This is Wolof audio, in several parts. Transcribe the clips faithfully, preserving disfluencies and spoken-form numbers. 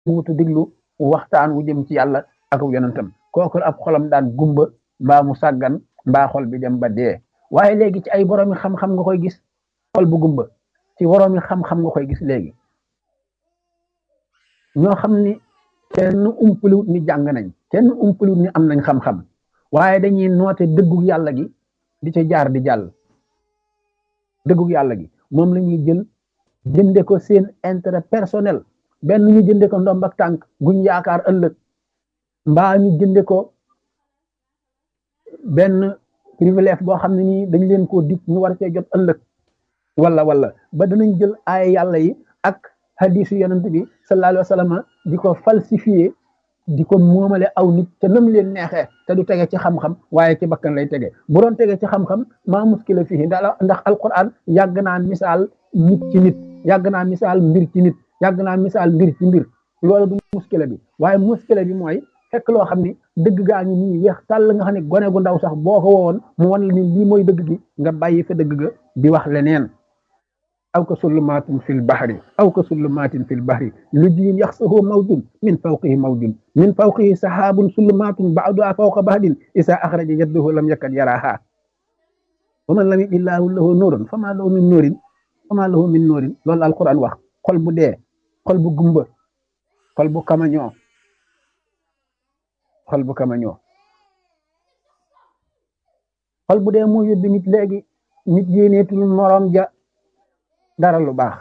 wutu diglu waxtaan wu jëm ci yàlla ak yonentam kooku ab xolam daan gumba mbaa mu sàggan mbaa xol bi dem ba dee waaye léegi ci ay boroomi xam-xam nga koy gis xol bu gumba ci boroomi xam-xam nga koy gis léegi ñoo xam ni kenn umpaliwut ni jàng nañ kenn umpaliwut ni am nañ xam-xam waaye dañuy noote dëggug yàlla gi di ca jaar di jàll dëggug yàlla gi moom la ñuy jël jënde ko seen intérêt personnel benn ñu jënde ko ndomb ak tànk guñ yaakaar ëllëg mbaa ñu jënde ko benn privilège boo xam ne nii dañ leen koo dig ñu war cee jot ëllëg wala wala ba danañ jël ay yàlla yi ak hadisu yonent bi sallallahu alayhi wa sallam di ko falsifié di ko moomale aw nit te nam leen neexee te du tege ci xam-xam waaye ci bakkan lay tege bu doon tege ci xam-xam maa muskila fii ndax alquran yàgg naa misaal nit ci nit yàgg naa misaal mbir ci nit yàgg naa misaal mbir ci mbir loolu du muskila bi waaye muskila bi mooy fekk loo xam ni dëgg gaa ngi nii weex tàll nga xam ne gone gu ndaw sax boo ko woowoon mu wan la ni lii mooy dëgg gi nga bàyyi fa dëgg ga di wax leneen aw ka sullumatin fil bahri aw ka sullumatin fil bahri lujjin yaxsahu mawjun min fawqihi mawjun min fawqihi sahabun sullumatun ba'duha fawqa bahdin isa axraja yaddahu lam yakad yaraha wa man lam yaj'illahu lahu nuurun fama lahu min nuurin fama lahu min nuurin loolu alquran wax xol bu dee xol bu gumba xol bu kamañoo xol bu kamañoo xol bu dee moo yóbbi nit léegi nit yéeneetul moroom ja dara lu baax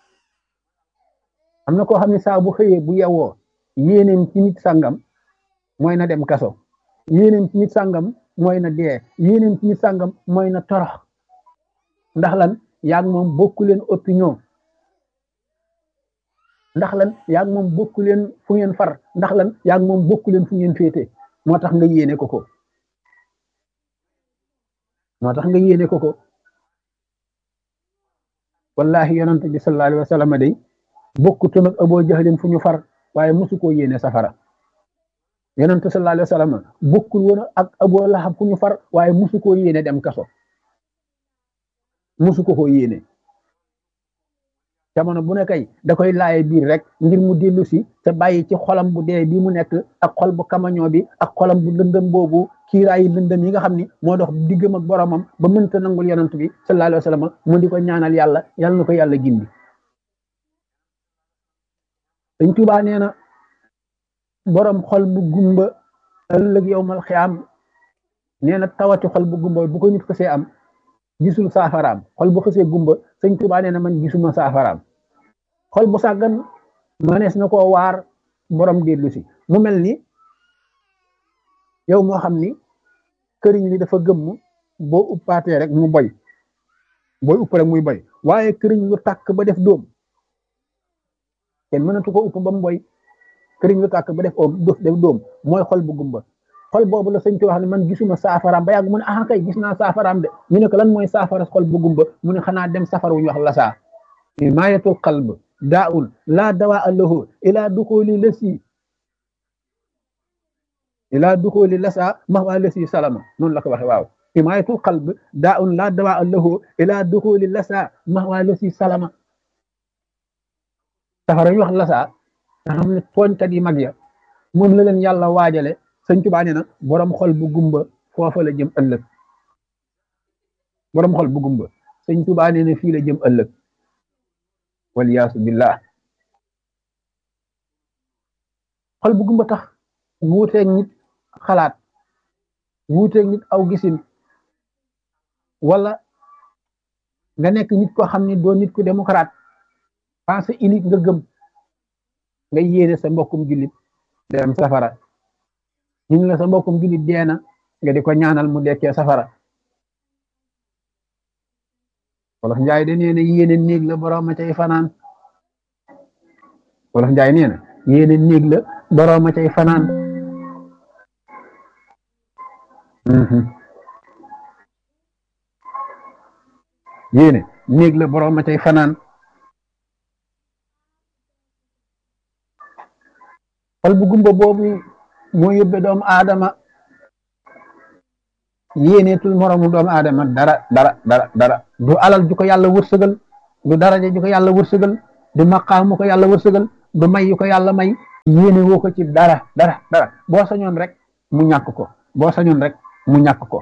am na koo xam ne saa bu xëyee bu yewoo yéeneem ci nit sàngam mooy na dem kaso yéeneem ci nit sàngam mooy na dee yéeneem ci nit sàngam mooy na torox ndax lan yaag moom bokku leen opinion ndax lan yaag moom bokku leen fu ngeen far ndax lan yaag moom bokku leen fu ngeen féete moo tax nga yéene ko ko moo tax nga yéene ko ko wallahi yonent bi sallallahu alayhi wa sallam day bokkutoon ak Abu Jahlin fu ñu far waaye mosu koo yéene safara yonent sallallahu alayhi wa sallam bokkul woon ak Abu Lahab fu ñu far waaye mosu koo yéene dem kaso mosu ko koo yéene jamono bu ne kay da koy laaye biir rek ngir mu dellu si te bàyyi ci xolam bu dee bi mu nekk ak xol bu kamañoo bi ak xolam bu lëndëm boobu kiiraayi lëndëm yi nga xam ni moo dox diggam ak boromam ba mënta nangul yonent bi sallallahu alayhi wa sallam mu di ko ñaanal yàlla yàlla na ko yàlla gindi Sëñ Tuubaa nee na borom xol bu gumba ëllëg yowmal xiyaam nee na tawati xol bu gumba bu ko nit xësee am gisul saafaraam xol bu xësee gumba Sëñ Tuubaa nee na man gisuma saafaraam xol bu sàggan manees na koo waar borom dellu si mu mel ni yow moo xam ni këriñ li dafa gëmm boo uppaatee rek mu boy booy upp rek muy boy waaye këriñ lu tàkk ba def dóom kenn mënatu ko upp ba mu boy këriñ lu tàkk ba def oom def dóom mooy xol bu gumba xol boobu la sëñ ci wax ne man gisuma saafaraam ba yàgg mu ne ah kay gis naa saafaraam de ñu ne ko lan mooy saafara xol bu gumba mu ne xanaa dem safar wu ñu wax lasaa maayatul qalb daa'un laa dawaa lahu ilaa duxuli lasi ilaa duxuli lasa mahwa lasi salama noonu la ko waxe waaw maayatul qalb daa'un laa dawaa lahu ilaa duxuli lasa mahwa lasi salama safara ñu wax lasaa nga xam ne tooñkat yi mag ya moom la leen yàlla waajale Sëñ Tuubaa nee na borom xol bu gumba foofa la jëm ëllëg borom xol bu gumba Sëñ Tuubaa nee na fii la jëm ëllëg waliyaasu billah xol bu gumba tax wuuteeg nit xalaat wuuteeg nit aw gisin wala nga nekk nit koo xam ne doo nit ku démocrate pensée unique nga gëm nga yéene sa mbokkum jullit dem safara ñu la sa mbokkum jullit deena nga di ko ñaanal mu dekkee safara wolof njaay de nee na yéene néeg la boroom a cay fanaan wolof njaay nee na yéene néeg la boroom a cay fanaan yéene néeg la boroom a cay fanaan xol bu gumba boobu moo yóbbe doomu aadama yéeneetul moromu doomu aadama dara dara dara dara du alal ju ko yàlla wërsëgal du daraja ju ko yàlla wërsëgal du maqaamu ko yàlla wërsëgal du may yu ko yàlla may yéene woo ko ci dara dara dara boo sañoon rek mu ñàkk ko boo sañoon rek mu ñàkk ko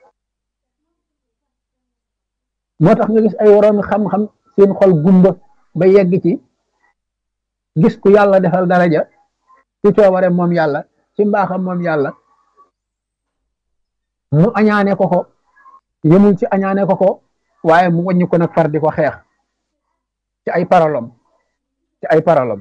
moo tax nga gis ay woroomi xam-xam seen xol gumba ba yegg ci gis ku yàlla defal daraja ci coobare moom yàlla ci mbaaxam moom yàlla mu añaane ko ko yëmul ci añaane ko ko waaye mu wàññi ko nag far di ko xeex ci ay parolom ci ay parolom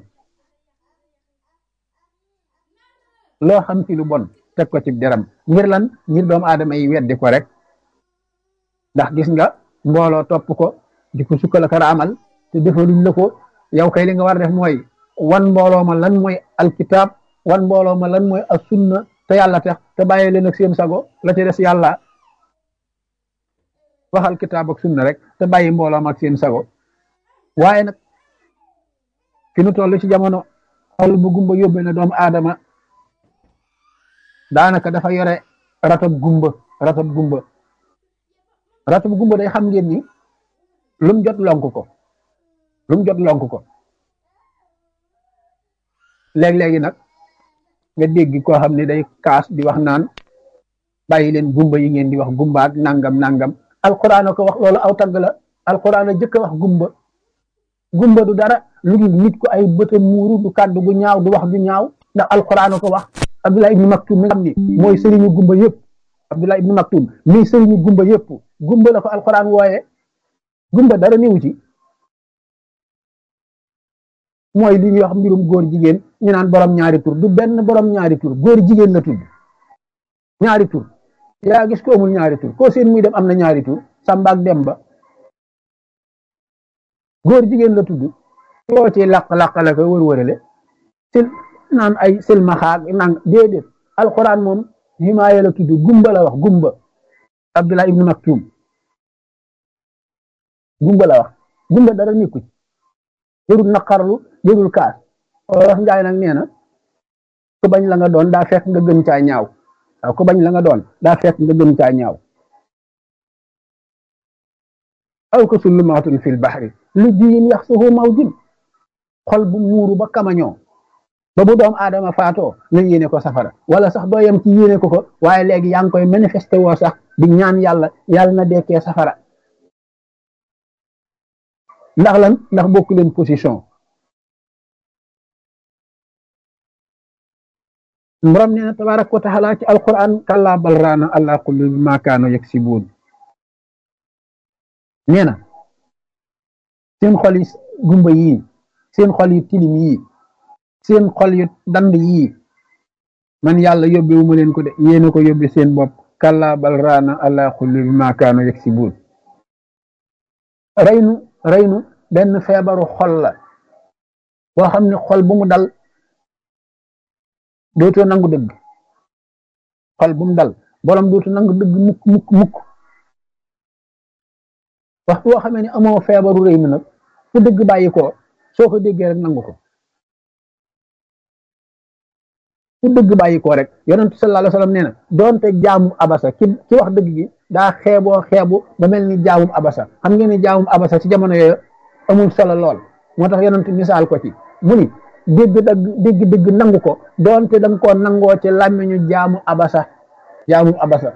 loo xam ci lu bon teg ko ci deram ngir lan ngir doomu aadama yi weddi ko rek ndax gis nga mbooloo topp ko di ko sukkal ak raamal te defaluñ la ko yow kay li nga war a def mooy wan mbooloo ma lan mooy alkitab wan mbooloo ma lan mooy as sunna te yàlla tax te bàyyi leen ak seen sago la ci des yàlla waxal kitaab ak sunna rek te bàyyi mbooloo ma ak seen sago waaye nag fi nu toll ci jamono xol bu gumba yóbbe na doomu aadama daanaka dafa yore ratab gumba ratab gumba ratab gumba day xam ngeen ni lum jot lonk ko lum jot lonk ko léeg-léegi nag nga dégg koo xam ne day kaas di wax naan bàyyi leen gumba yi ngeen di wax gumba ak nangam nangam alquran ko wax loolu aw tagg la alquran a jëkk a wax gumba gumba du dara lu dul nit ko ay bëtam muuru du kàddu gu ñaaw du wax du ñaaw ndax alquran ko wax Abdullah ibnu Maktum mi nga xam ni mooy sëriñu gumba yëpp Abdullah ibnu Maktum mi sëriñu gumba yëpp gumba la ko alquran wooye gumba dara néew ci mooy li ñuy wax mbirum góor jigéen ñu naan borom ñaari tur du benn borom ñaari tur góor jigéen la tudd ñaari tur yaa gis ko amul ñaari tur koo seen muy dem am na ñaari tur Samba ak Demba góor jigéen la tudd yoo ci laq-laq la ko wër-wërale sil naan ay silmaxaag nang déedéet alquran moom himaaya la tudd gumba la wax gumba Abdullah ibnu Maktum gumba la wax gumba dara nekku ci jërul naqarlu jërul kaas wax njaay nag nee na ku bañ la nga doon daa fekk nga gën caa ñaaw waaw ku bañ la nga doon daa fekk nga gën caa ñaaw aw ko sullumaatun fil baxri lu jiyin yaxsuhu mawjun xol bu muuru ba kamañoo ba bu doom aadama faatoo nga yéene ko safara wala sax doo yem ci yéene ko ko waaye léegi yaa ngi koy manifesté woo sax di ñaan yàlla yàlla na dekkee safara ndax lan ndax bokku leen position borom nee na tabaaraka wa taala ci alquran kallaa bal raana alaa quluubihim maa kaanuu yaksibuun nee na seen xol yi gumba yii seen xol yi tilim yii seen xol yu dand yii man yàlla yóbbewu ma leen ko de yéena ko yóbbe seen bopp kallaa bal raana alaa quluubihim maa kaanuu yaksibuun reynu reynu benn feebaru xol la boo xam ne xol bu mu dal dootoo nangu dëgg xol bu mu dal borom dootoo nangu dëgg mukk mukk mukk waxtu boo xamee ne amoo feebaru rëy mi nag fu dëgg bàyyi ko soo ko déggee rek nangu ko fu dëgg bàyyi ko rek yonent sallallahu alayhi wa sallam nee na doonte jaamu abasa ki ki wax dëgg gi daa xeeboo xeebu ba mel ni jaamum abasa xam ngeen ni jaamum abasa ci jamono yooyu amul solo lool moo tax yonent misaal ko ci mu ni dégg dëgg dégg dëgg nangu ko doonte danga koo nangoo ci làmmiñu jaamu abasa jaamu abasa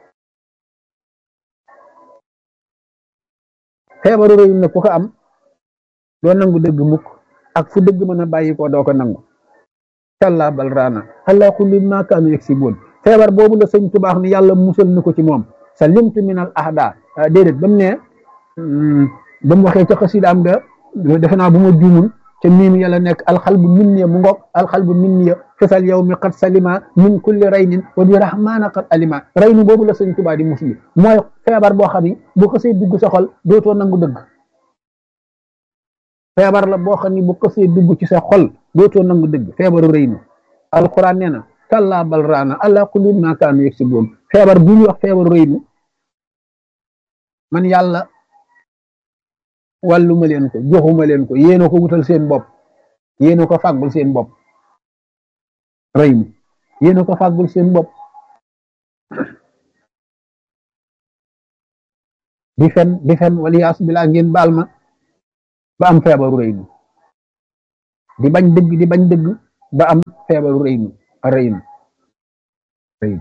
feebaru rëy na ku ko am doo nangu dëgg mukk ak fu dëgg mën a bàyyi ko doo ko nangu kallaa bal raana alaa quluubihim maa kaanuu yaksibuun feebar boobu la sëñ Tuubaa ni yàlla musal na ko ci moom sa limtu min al ahda déedéet ba mu ne ba mu waxee ca xasidaam ga defe naa bu ma juumul te miim yàlla nekk alxalbu minniya mu ngoog alxalbu minniya fisal yow mi qad salima min kulli raynin wa bi rahmaana qad alima raynu boobu la sëñ Tuubaa di musli mooy feebar boo xam ni bu ko see dugg sa xol dootoo nangu dëgg feebar la boo xam ni bu ko see dugg ci sa xol dootoo nangu dëgg feebaru raynu alquran nee na kallaa bal raana alaa quluubihim maa kaanuu yaksibuun feebar bu ñuy wax feebaru raynu man yàlla wàllu ma leen ko joxuma leen ko yéena ko wutal seen bopp yéena ko fàggul seen bopp rëy mi yéena ko fàggul seen bopp di fen di fen waliyaas bilaa ngeen baal ma ba am feebaru rëy mi di bañ dëgg di bañ dëgg ba am feebaru rëynu rëynu rëynu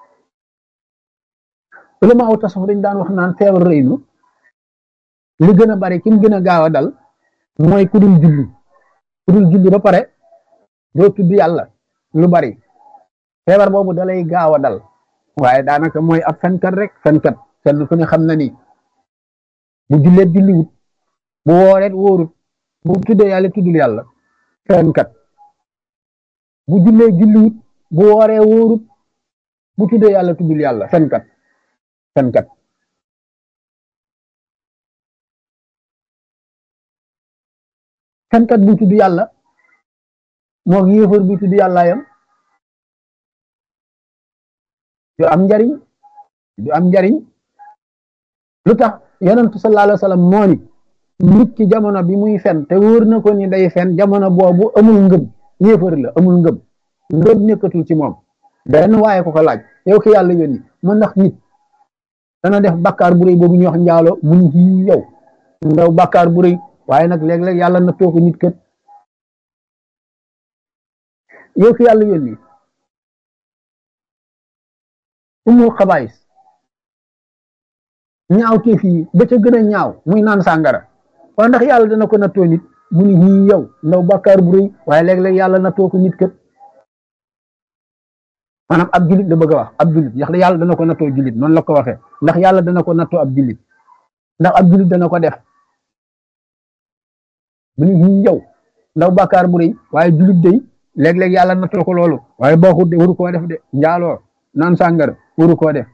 ulama aw tasawuf dañ daan wax naan feebaru rëynu li gën a bari ki mu gën a gaaw a dal mooy ku dul julli ku dul julli ba pare doo tudd yàlla lu bari feebar boobu dalay gaaw a dal waaye daanaka mooy ab fenkat rek fenkat kenn ku ne xam na ni bu julleet julliwut bu wooreet wóorut bu tuddee yàlla tuddul yàlla fenkat bu jullee julliwut bu wooree wóorut bu tuddee yàlla tuddul yàlla fenkat fenkat fenkat bu tudd yàlla moo yéefar bu tudd yàlla yam du am njariñ du am njariñ lu tax yonentu sallallahu alayhi wa sallam moo ni nit ki jamono bi muy fen te wóor na ko ni day fen jamono boobu amul ngëm yéefar la amul ngëm ngëm nekkatul ci moom benn waaye ko ko laaj yow ki yàlla yónni mu ndax nit dana def bàkkaar bu rëy boobu ñuy wax njaalo mu ni ci yow ndaw bàkkaar bu rëy waaye nag léeg-léeg yàlla na toog nit kët yow ki yàlla yónni umul xabaayis ñaaw teef yi ba ca gën a ñaaw muy naan sàngara waaye ndax yàlla dana ko nattoo nit mu ni ñii yow ndaw bàkkaar bu rëy waaye léeg-léeg yàlla nattoo ko nit kët maanaam ab julit da bëgg a wax ab julit ndax yàlla dana ko nattoo julit noonu la ko waxee ndax yàlla dana ko nattoo ab julit ndax ab julit dana ko def mu ni ñii yow ndaw bàkkaar bu rëy waaye julit day léeg-léeg yàlla nattoo ko loolu waaye baaxut de waru koo def de njaaloo naan sàngara waru koo def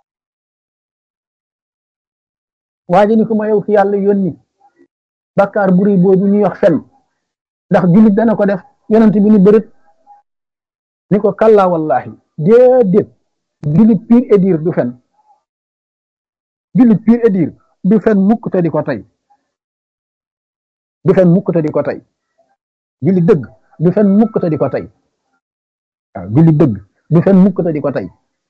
waaye ni ko ma yow ki yàlla yónni bàkkaar bu rëy boobu ñuy wax fen ndax julit dana ko def yonent bi ni bërët ni ko kalla wallahi déedéet julit pire et dire du fen julit pire et dire du fen mukk te di ko tey du fen mukk te di ko tey julit dëgg du fen mukk te di ko tey waaw julit dëgg du fen mukk te di ko tey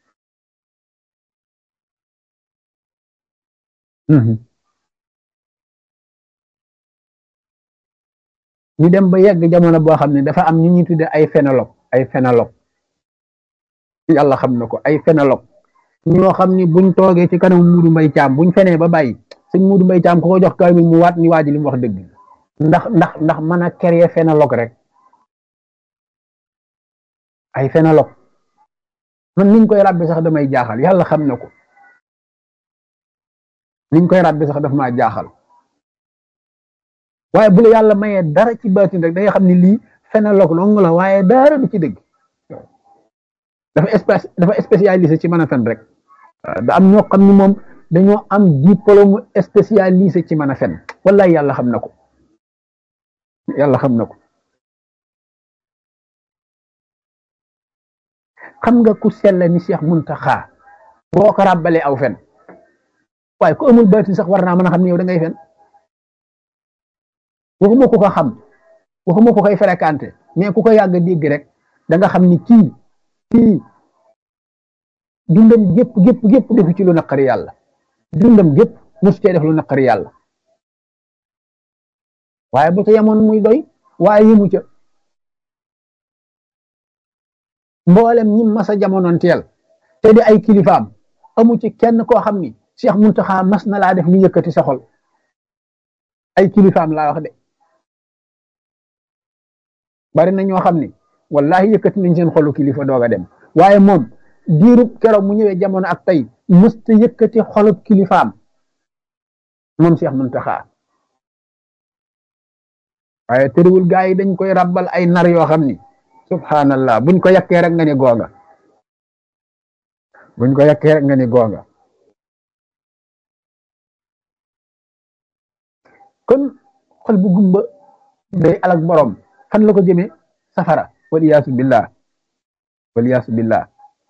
ñu dem ba yegg jamono boo xam ne dafa am ñu ñuy tudde ay phénologue ay phénologue yàlla xam na ko ay phénologue ñoo xam ni buñ toogee ci kanam Muudu Mbay Caam buñ fenee ba bàyyi sëñ Muudu Mbay Caam ko ko jox kaamil mu waat ni waa ji li mu wax dëgg ndax ndax ndax mën a créer phénologue rek ay phénologue man niñ koy rabbi sax damay jaaxal yàlla xam na ko niñ koy rabbi sax daf maa jaaxal waaye bu la yàlla mayee dara ci baatin rek da nga xam ni lii phénologue dong la waaye dara du ci dëgg dafa espèce dafa spécialisé ci mën a fen rek da am ñoo xam ni moom dañoo am diplôme spécialisé ci mën a fen wallahi yàlla xam na ko yàlla xam na ko xam nga ku sell ni Cheikh Muntaxa boo ko ràbbalee aw fen waaye ku amul baatin sax war naa mën a xam ne yow da ngay fen waxuma ku ko xam waxuma ku koy fréquenté mais ku ko yàgg dégg rek da nga xam ni kii kii dundam gépp gépp gépp defu ci lu naqari yàlla dundam gépp musu cee def lu naqari yàlla waaye bu ca yemoon muy doy waaye yëmu ca mboolem ñi masa jamonoon teel te di ay kilifaam amu ci kenn koo xam ni Cheikh Muntaxa mas na laa def lu yëkkati sa xol ay kilifaam laa wax de bari na ñoo xam ni wallahi yëkkati nañ seen xolu kilifa doog a dem waaye moom diirub keroog mu ñëwee jamono ak tey mësta yëkkati xolub kilifaam moom Cheikh Muntaxa waaye tëriwul gaa yi dañ koy rabbal ay nar yoo xam ni subhanallah buñ ko yàkkee rek nga ni goonga buñ ko yàkkee rek nga ni goonga kon xol bu gumba day alak borom fan la ko jëmee safara wal iyaasu billah wal iyaasu billah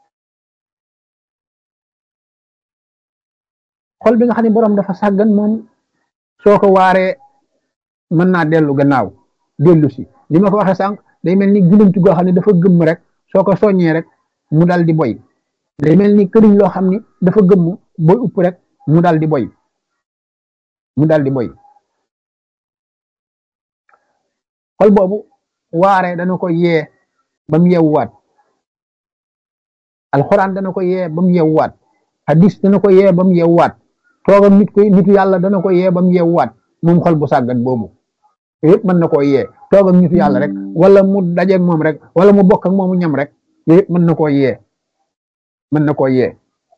xol bi nga xam ne borom dafa sàggan moom soo ko waaree mën naa dellu gannaaw dellu si li ma ko waxee sànq day mel ni gulumtu goo xam ne dafa gëmm rek soo ko soññee rek mu dal di boy day mel ni këriñ loo xam ni dafa gëmm boy upp rek mu dal di boy mu dal di boy xol boobu waaree dana ko yee ba mu yeewuwaat alxuraan dana ko yee ba mu yeewuwaat hadis dana ko yee ba mu yeewuwaat toog ak nit ko nitu yàlla dana ko yee ba mu yeewuwaat moom xol bu sàggan boobu yëpp mën na koo yee toog ak nitu yàlla rek wala mu dajeeg moom rek wala mu bokk ak moomu ñam rek yëpp mën na koo yee mën na koo yee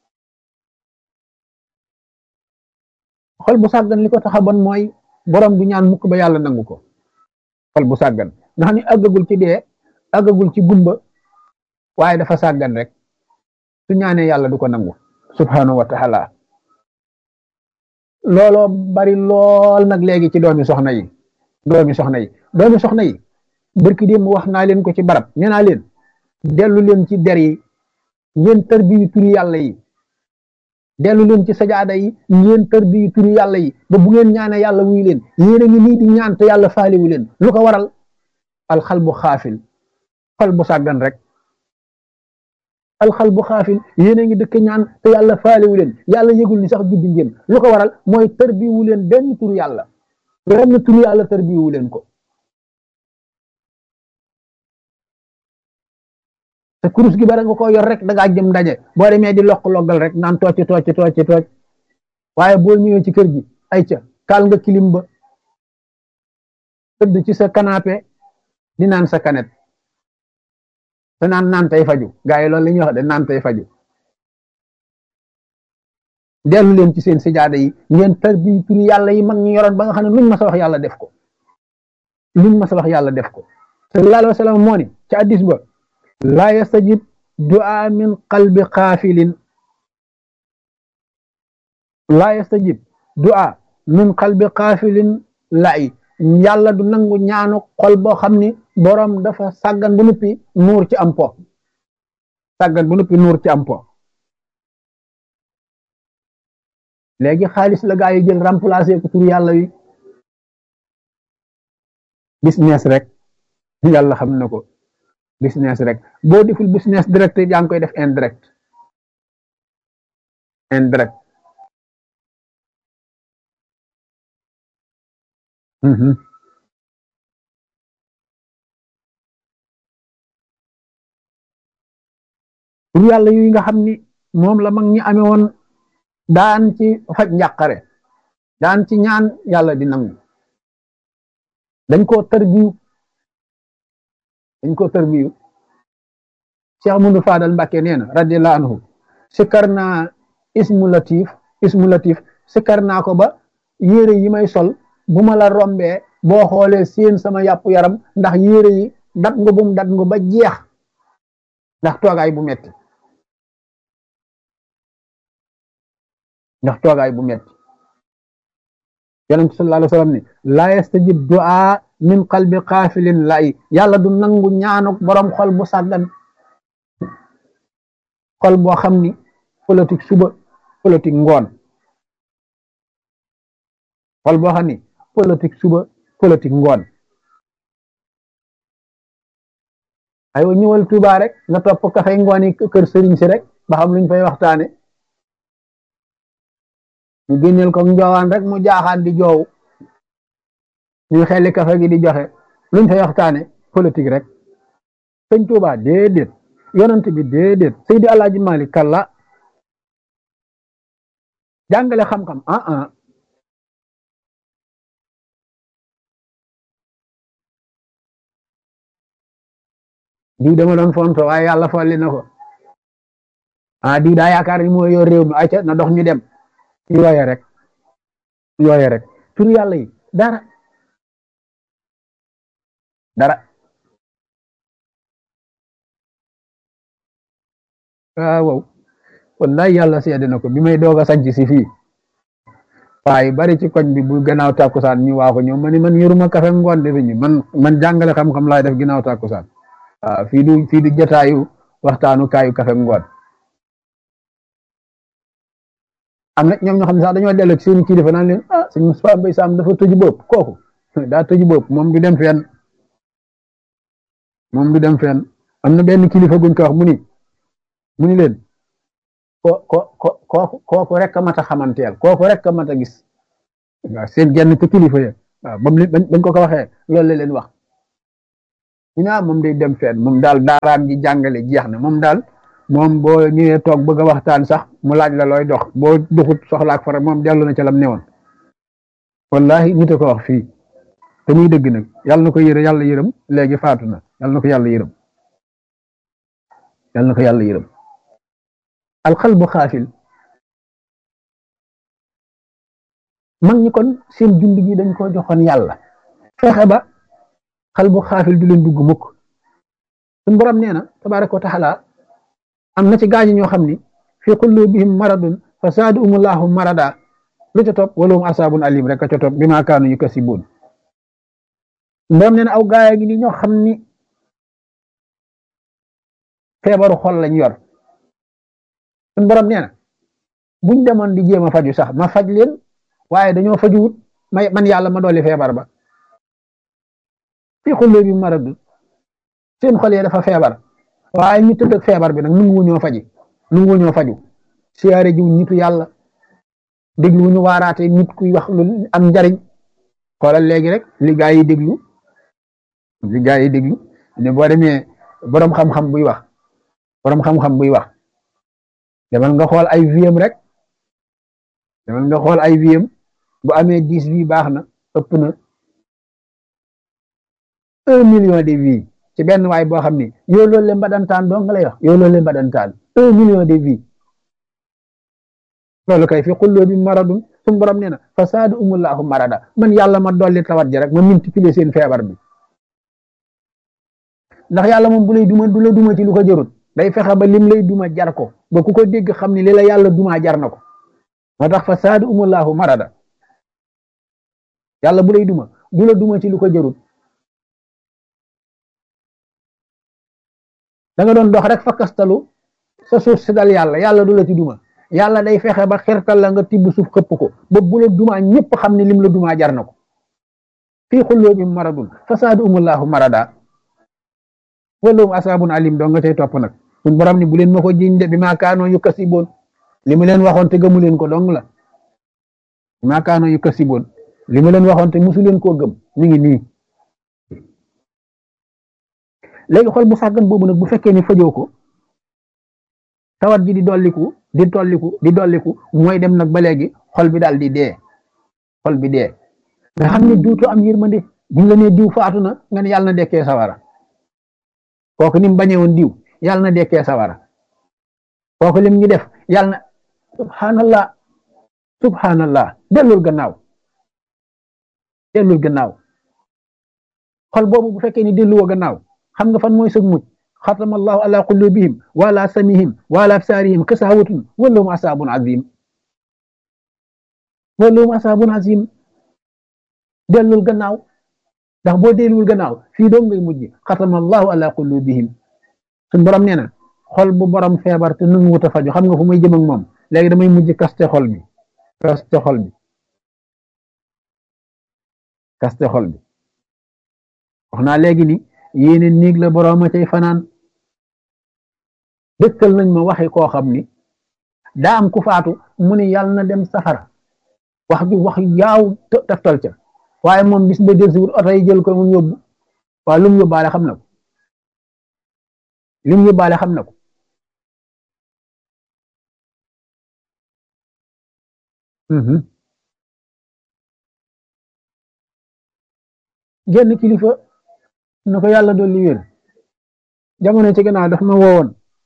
xol bu sàggan li ko tax a bon mooy borom du ñaan mukk ba yàlla nangu ko xol bu sàggan nga xam ne àggagul ci dee àggagul ci gumba waaye dafa sàggan rek su ñaanee yàlla du ko nangu subhanahu wa taala looloo bari lool nag léegi ci doomi soxna yi doomi soxna yi doomi soxna yi barki démb wax naa leen ko ci barab nee naa leen dellu leen ci der yi ngeen tarbiyu turi yàlla yi dellu leen ci sajaada yi ngeen tarbiyu turi yàlla yi ba bu ngeen ñaane yàlla wuy leen yéen a ngi nii di ñaan te yàlla faaliwu leen lu ko waral alxal bu xaafil xol bu sàggan rek alxal bu xaafil yéen a ngi dëkk ñaan te yàlla faaliwu leen yàlla yëgul ni sax juddi ngeen lu ko waral mooy tarbiyu leen benn turu yàlla benn turu yàlla tarbiyu leen ko te kurus gi bara nga ko yor rek da ngaa jëm ndaje boo demee di lokk loggal rek naan tooc tooc tooc tooc waaye boo ñëwee ci kër gi ay ca kaal nga kilim ba tëdd ci sa canapé di naan sa kanet te naan naan tey faju gaa yi loolu la ñuy wax de naan tey faju dellu leen ci seen sijaada yi ngeen tarbi turi yàlla yi mag ñu yoroon ba nga xam ne luñ ma sa wax yàlla def ko luñ ma sa wax yàlla def ko sallallahu alayhi wa sallam moo ni ci addis ba laa yastajib du'a min qalbi xaafilin laa yastajib du'a min qalbi xaafilin lay yàlla du nangu ñaanu xol boo xam ni borom dafa sàggan bu nuppi nuur ci am po sàggan bu nuppi nuur ci am po léegi xaalis la gaa yi jël remplacer ko tur yàlla yi business rek yàlla xam na ko business rek boo deful business direct yaa ngi koy def indirect indirect tur yàlla yu nga xam ni moom la mag ñi amee woon daan ci faj njàqare daan ci ñaan yàlla di nangu dañ koo tarbiyu dañ koo tarbiyu Cheikh Amadou Fadal Mbàkke nee na radiyallahu anhu sikkar naa ismu latif ismu latif sikkar naa ko ba yére yi may sol bu ma la rombee boo xoolee seen sama yàpp yaram ndax yére yi dat nga bum dat nga ba jeex ndax toogaay bu metti ndax toogaay bu metti yonent sallallahu alayhi wa sallam ni laa yastajib du'a min qalbi xaafilin lay yàlla du nangu ñaanuk borom xol bu sàggan xol boo xam ni politique suba politique ngoon xol boo xam ni politique suba politique ngoon aywa ñëwal Tuuba rek nga topp kafay ngoon yi kër sëriñ si rek ba xam luñ fay waxtaane ñu génneel ko njoowaan rek mu jaaxaan di joow ñu xelli kafe gi di joxe luñ fay waxtaane politique rek sëñ Tuuba déedéet yonent bi déedéet Seydi Alaaji Malik kalla jàngale xam-xam ah ah diw dama doon fonto waaye yàlla folli na ko ah diw daa yaakaar ni moo yor réew mi ayca na dox ñu dem yooye rek yooye rek tur yàlla yi dara dara ah wow wallahi yàlla seede na ko bi may doog a sanc si fii waaye bari ci koñ bi bu gannaaw tàkkusaan ñu waa ko ñëw ma ni man yoruma kafe ngoon de ñu man man jàngale xam-xam laay def ginnaaw tàkkusaan waaw fii du fii du jotaayu waxtaanu kaayu kafe ngoon am na ñoom ñoo xam ne sax dañoo dellu ci seen kilifa naan leen ah sëñ Moustapha Mbaye Sam dafa tëju bopp kooku daa tëju bopp moom du dem fenn moom du dem fenn am na benn kilifa guñ ko wax mu ni mu ni leen ko ko ko kooku kooku rek a mat a xamanteel kooku rek a mat a gis waaw seen genn te kilifa ya waaw bam bañ ko ko waxee loolu la leen wax ñu ne moom day dem fenn moom daal daaraam ji jàngale jeex na moom daal moom boo ñëwee toog bëgg a waxtaan sax mu laaj la looy dox boo duxut soxlaak fara moom dellu na ca lam newoon wallahi nit a ko wax fii te muy dëgg nag yàlla na ko yërë yàlla yërëm léegi faatu na yàlla na ko yàlla yërëm yàlla na ko yàlla yërëm alxalbu xaafil mag ñi kon seen dund gi dañ ko joxoon yàlla fexe ba xalbu xaafil du leen dugg mukk suñ borom nee na tabaraka wa taala am na ci gaañi ñoo xam ni fi qulubihim maradun fa zaadahumullahu marada lu ca topp walahum asaabun alim rek a ca topp bi maa kaanu yukasibuun borom nee na aw gaaya gi ni ñoo xam ni feebaru xol lañ yor suñ borom nee na buñ demoon di jéem a faju sax ma faj leen waaye dañoo fajuwut may man yàlla ma dolli feebar ba fi qulubihim maradun seen xol yi dafa feebar waaye ñu tëdd ak feebar bi nag nu ngu ñoo faji nu ngu ñoo faju siyaare jiw nitu yàlla déglu ñu waaraate nit kuy wax lu am njariñ xoolal léegi rek li gaa yi déglu li gaa yi déglu ne boo demee borom xam-xam buy wax borom xam-xam buy wax demal nga xool ay viem rek demal nga xool ay viem bu amee dix vie baax na ëpp na un million de vie ci benn waay boo xam ni yow loolu le mbadantaan doo nga lay wax yow loolu le mbadantaan un million de vie loolu kay fi qulubi maradun suñu borom nee na fa zaadahumullahu marada man yàlla ma dolli tawat ji rek ma multiplier seen feebar bi ndax yàlla moom bu lay duma du la duma ci lu ko jarut day fexe ba lim lay duma jar ko ba ku ko dégg xam ni li la yàlla duma jar na ko moo tax fa zaadahumullahu marada yàlla bu lay duma du la duma ci lu ko jarut da nga doon dox rek fa kastalu sa suuf si dal yàlla yàlla du la ci duma yàlla day fexe ba xirtal la nga tibb suuf xëpp ko ba bu la dumaa ñëpp xam ne lim la dumaa jar na ko fii quluubihim maradun fa zaadahumullahu marada walahum asaabun alim doo nga cay topp nag suñ borom ni bu leen ma ko jiñ de bi maa kaanoo yukkasiboon li mu leen waxoon te gëmu leen ko dong la bi maa kaanoo yukkasiboon li mu leen waxoon te musu leen koo gëm mi ngi nii léegi xol bu sàggan boobu nag bu fekkee ni fajoo ko tawat ji di dolliku di tolliku di dolliku mooy dem nag ba léegi xol bi daal di dee xol bi dee nga xam ne duutu am yërmande buñ la nee diw faatu na nga ne yàlla na dekkee sawara kooku ni mu bañee woon diw yàlla na dekkee sawara kooku lim ñu def yàlla na subhanallah subhanallah dellul gannaaw dellul gannaaw xol boobu bu fekkee ni delluwoo gannaaw xam nga fan mooy sëg mucc xatama allahu ala qulubihim wa ala samihim wa ala absarihim kasawatun walahum asaabun azim walahum asaabun azim dellul gannaaw ndax boo delluwul gannaaw fii doom ngay mujj xatama allahu ala qulubihim suñ borom nee na xol bu borom feebar te nangu wut a faju xam nga fu muy jëm ak moom léegi damay mujj kaste xol bi kaste xol bi kaste xol bi wax naa léegi ni yéene néeg la borom a cay fanaan dëkkal nañ ma waxi koo xam ni daa am ku faatu mu ne yàlla na dem safara wax ju wax yaaw taftal ca waaye moom bis ba del si wut oto yi jël ko mu yóbbu waaye lu mu yóbbaale xam na ko lu mu yóbbaale xam na ko genn kilifa na ko yàlla doon li wér jamono ci gannaaw daf ma woowoon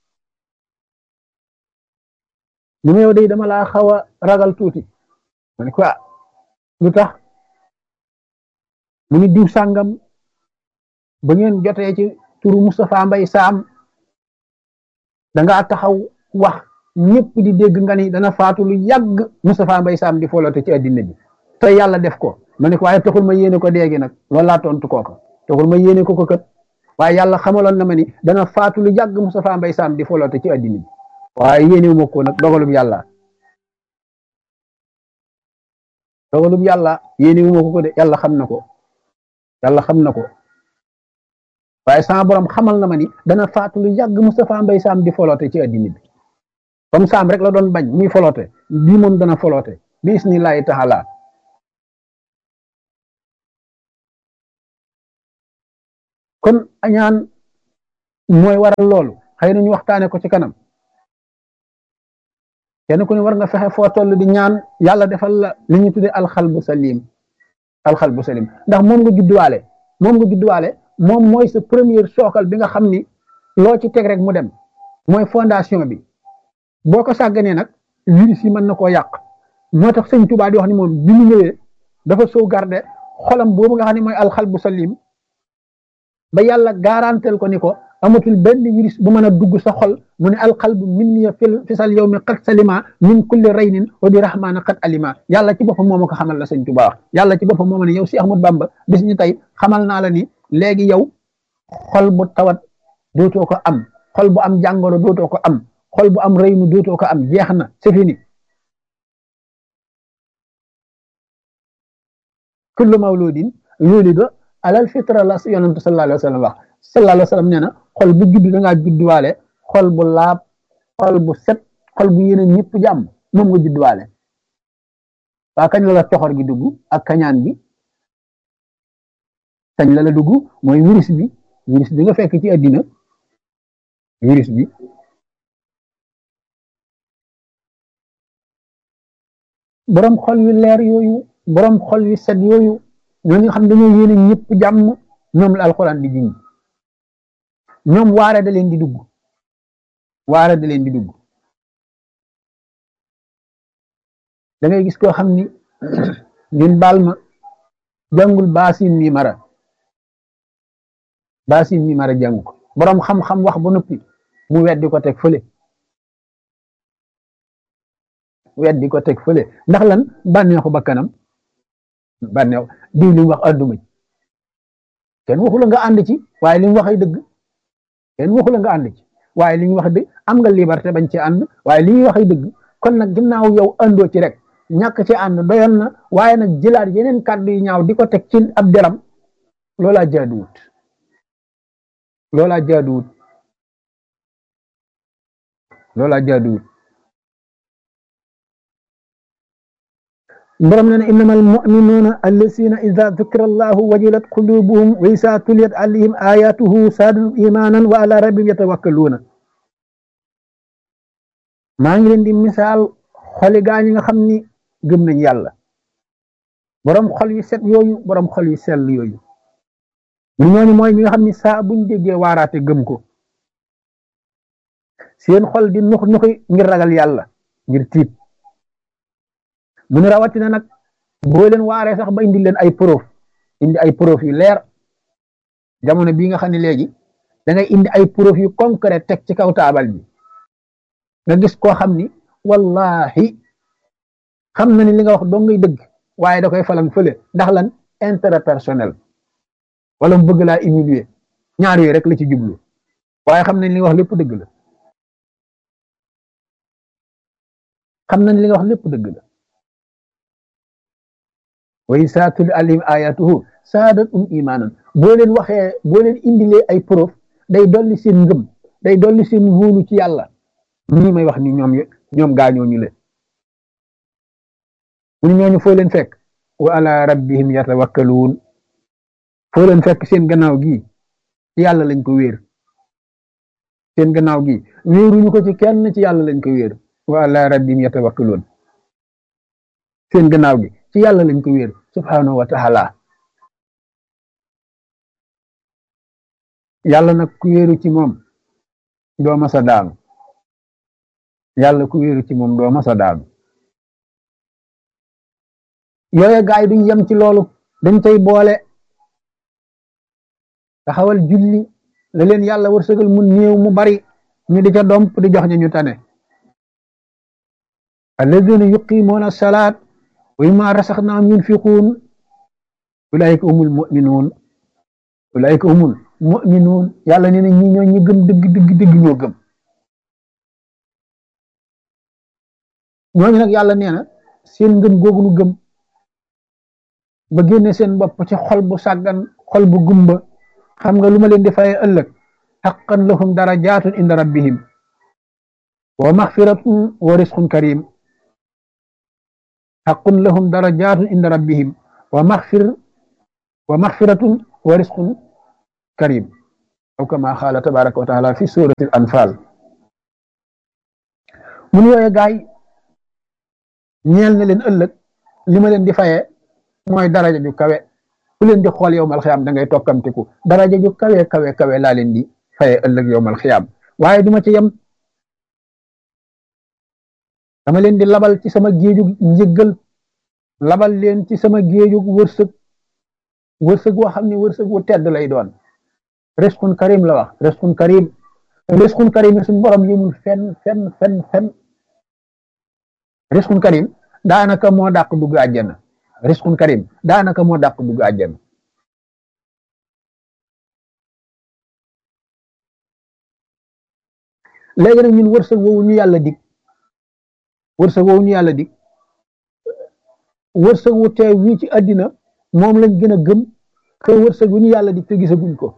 ni ma yow day dama laa xaw a ragal tuuti ma ne ko ah lu tax mu ni diw sàngam ba ngeen jotee ci turu Moustapha Mbay Saam dangaa taxaw wax ñëpp di dégg nga ni dana faatu lu yàgg Moustapha Mbay Saam di foloote ci addina bi te yàlla def ko ma ne ko waaye taxul ma yéene ko déegi nag loolu laa tontu kooka taxul ma yéene ko ko kat waaye yàlla xamaloon na ma ni dana faatu lu yàgg Moustapha Mbay Saam di foloote ci addina bi waaye yéene wu ma ko nag dogalub yàlla dogalub yàlla yéene wu ma ko ko de yàlla xam na ko yàlla xam na ko waaye sama borom xamal na ma ni dana faatu lu yàgg Moustapha Mbay Saam di foloote ci addina bi comme Saam rek la doon bañ muy foloote bii moom dana foloote bi isnillahi taala kon añaan mooy waral loolu xëy na ñu waxtaane ko ci kanam kenn ku ne war nga fexe foo toll di ñaan yàlla defal la li ñu tuddee alxalbu salim alxalbu salim ndax moom nga judduwaale moom nga judduwaale moom mooy sa première sookal bi nga xam ni loo ci teg rek mu dem mooy fondation bi boo ko sàgganee nag virus yi mën na koo yàq moo tax sëñ Tuubaa di wax ni moom bi mu ñëwee dafa sauvegarder xolam boobu nga xam ne mooy alxalbu salim ba yàlla garantel ko ni ko amatul benn virus bu mën a dugg sa xol mu ne alqalbu minni fi sal yawmi qad salima min kulli raynin wa bi rahmana qad alima yàlla ci boppam moo ma ko xamal la sëñ Tuubaa wax yàlla ci boppam moo ma ne yow si Ahmadu Bamba bis ni tey xamal naa la ni léegi yow xol bu tawat dootoo ko am xol bu am jàngoro dootoo ko am xol bu am raynu dootoo ko am jeex na c'est fini kullu mawludin yulidu alal fitra la si yonantu sallallahu alayhi wa sallam wax sallallahu alayhi wa sallam nee na xol bu judd da ngaa judduwaale xol bu laab xol bu set xol bu yéene ñëpp jàmm moom nga judduwaale waa kañ la la coxor gi dugg ak kañaan gi kañ la la dugg mooy virus bi virus bi nga fekk ci àddina virus bi borom xol yu leer yooyu borom xol yu set yooyu ñoo nga xam dañoo yéene ñëpp jàmm ñoom la alxuraan di jiñ ñoom waare da leen di dugg waare da leen di dugg da ngay gis koo xam ni ngeen baal ma jàngul baasin mi mara baasin mi mara jàng ko borom xam-xam wax ba noppi mu weddi ko teg fële weddi ko teg fële ndax lan bànneexu bakkanam bànneexu diw li mu wax ànduma ci kenn waxu la nga ànd ci waaye li mu wax ay dëgg kenn waxu la nga ànd ci waaye li ñu wax dëgg am nga liberté bañ ci ànd waaye li ñuy wax ay dëgg kon nag ginnaaw yow àndoo ci rek ñàkk ci ànd doyoon na waaye nag jëlaat yeneen kàddu yi ñaaw di ko teg ci ab deram loolaa jaaduwut loolaa jaaduwut loolaa jaaduwut borom na ne innamal mu'minuuna allazina ida dukira allahu wajilat qulubuhum wa isa tuliyat alayhim ayatuhu saadatu imanan wa ala rabbihim yatawakkaluuna maa ngi leen di misaal xoli gaa ñi nga xam ni gëm nañ yàlla borom xol yu set yooyu borom xol yu sell yooyu ñu ñooñu mooy ñi nga xam ni saa buñ déggee waaraate gëm ko seen xol di nux nuxi ngir ragal yàlla ngir tiit mu ne rawatina nag boo leen waaree sax ba indi leen ay preuve indi ay preuve yu leer jamono bii nga xam ne léegi da ngay indi ay preuve yu concret teg ci kaw taabal bi nga gis koo xam ni wallahi xam na ni li nga wax doo ngay dëgg waaye da koy falang fële ndax lan intérêt personnel wala mu bëgg laa humilier ñaar yooyu rek la ci jublu waaye xam nañ li nga wax lépp dëgg la xam nañ li nga wax lépp dëgg la wa izaa tuliyat alayhim ayatuhu saadathum imanan boo leen waxee boo leen indilee ay preuve day dolli seen ngëm day dolli seen wóolu ci yàlla ñii may wax ni ñoom ñoom gaañoo ñu leen mu ñooñu foo leen fekk wa ala rabbihim yatawakkaluun foo leen fekk seen gannaaw gi ci yàlla lañ ko wéer seen gannaaw gi wéeruñu ko ci kenn ci yàlla lañ ko wéer wa ala rabbihim yatawakkaluun seen gannaaw gi ci yàlla lañ ko wéer subhanahu wa taala yàlla nag ku wéeru ci moom doo masa daanu yàlla ku wéeru ci moom doo masa daanu yooye gaay duñ yem ci loolu dañ tey boole taxawal julli la leen yàlla wërsëgal mu néew mu bari ñu di ca domp di jox ñu ñu tane alladina yuqimuuna salaat wa mimma rasaxnaahum yunfiquun ulaika humul muminuun ulaika humul muminuun yàlla nee na ñi ñoo ñu gëm dëgg dëgg dëgg ñoo gëm ñooñu nag yàlla nee na seen ngëm googu nu gëm ba génne seen bopp ci xol bu sàggan xol bu gumba xam nga lu ma leen di faye ëllëg haqqan lahum darajaatun inda rabbihim wa maxfiratun wa risqun karim haqqun lahum darajaatun inda rabbihim wa maxfir wa maxfiratun wa risqun karim aw kama xaala tabaraka wa taala fi suratil anfal mun yooye gaay ñeel na leen ëllëg li ma leen di fayee mooy daraja ju kawe ku leen di xool yowmal xiyaam da ngay tokkamtiku daraja ju kawe kawe kawe laa leen di fayee ëllëg yowmal xiyaam waaye duma ci yem dama leen di labal ci sama géejug njëggal labal leen ci sama géejug wërsëg wërsëg woo xam ne wërsëg wu tedd lay doon risqun karim la wax risqun karim risqun karim suñu borom yëmul fenn fenn fenn fenn risqun karim daanaka moo dàq dugg àjjana risqun karim daanaka moo dàq dugg àjjana léegi nag ñun wërsëg woowu ñu yàlla dig wërsëg woowu ñu yàlla dig wërsëg wu teew wii ci àddina moom lañ gën a gëm que wërsëg wu ñu yàlla dig te gisaguñ ko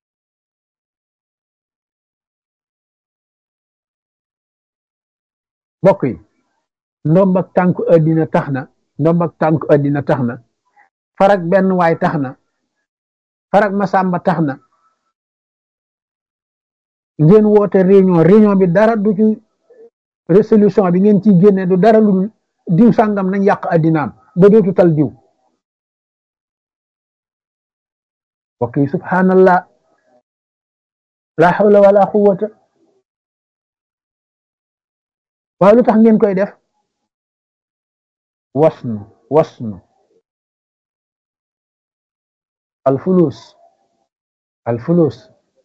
bokk yi ndomb ak tànku àddina tax na ndomb ak tànku àddina tax na farak benn waay tax na farak masamba tax na ngeen woote réunion réunion bi dara du ci résolution bi ngeen ciy génne du dara lu dul diw sàngam nañ yàq àddinaam ba dootu tal diw bokk yi subhanallah la hawla wala quwwata waaw lu tax ngeen koy def wasnu wasnu alfulus alfulus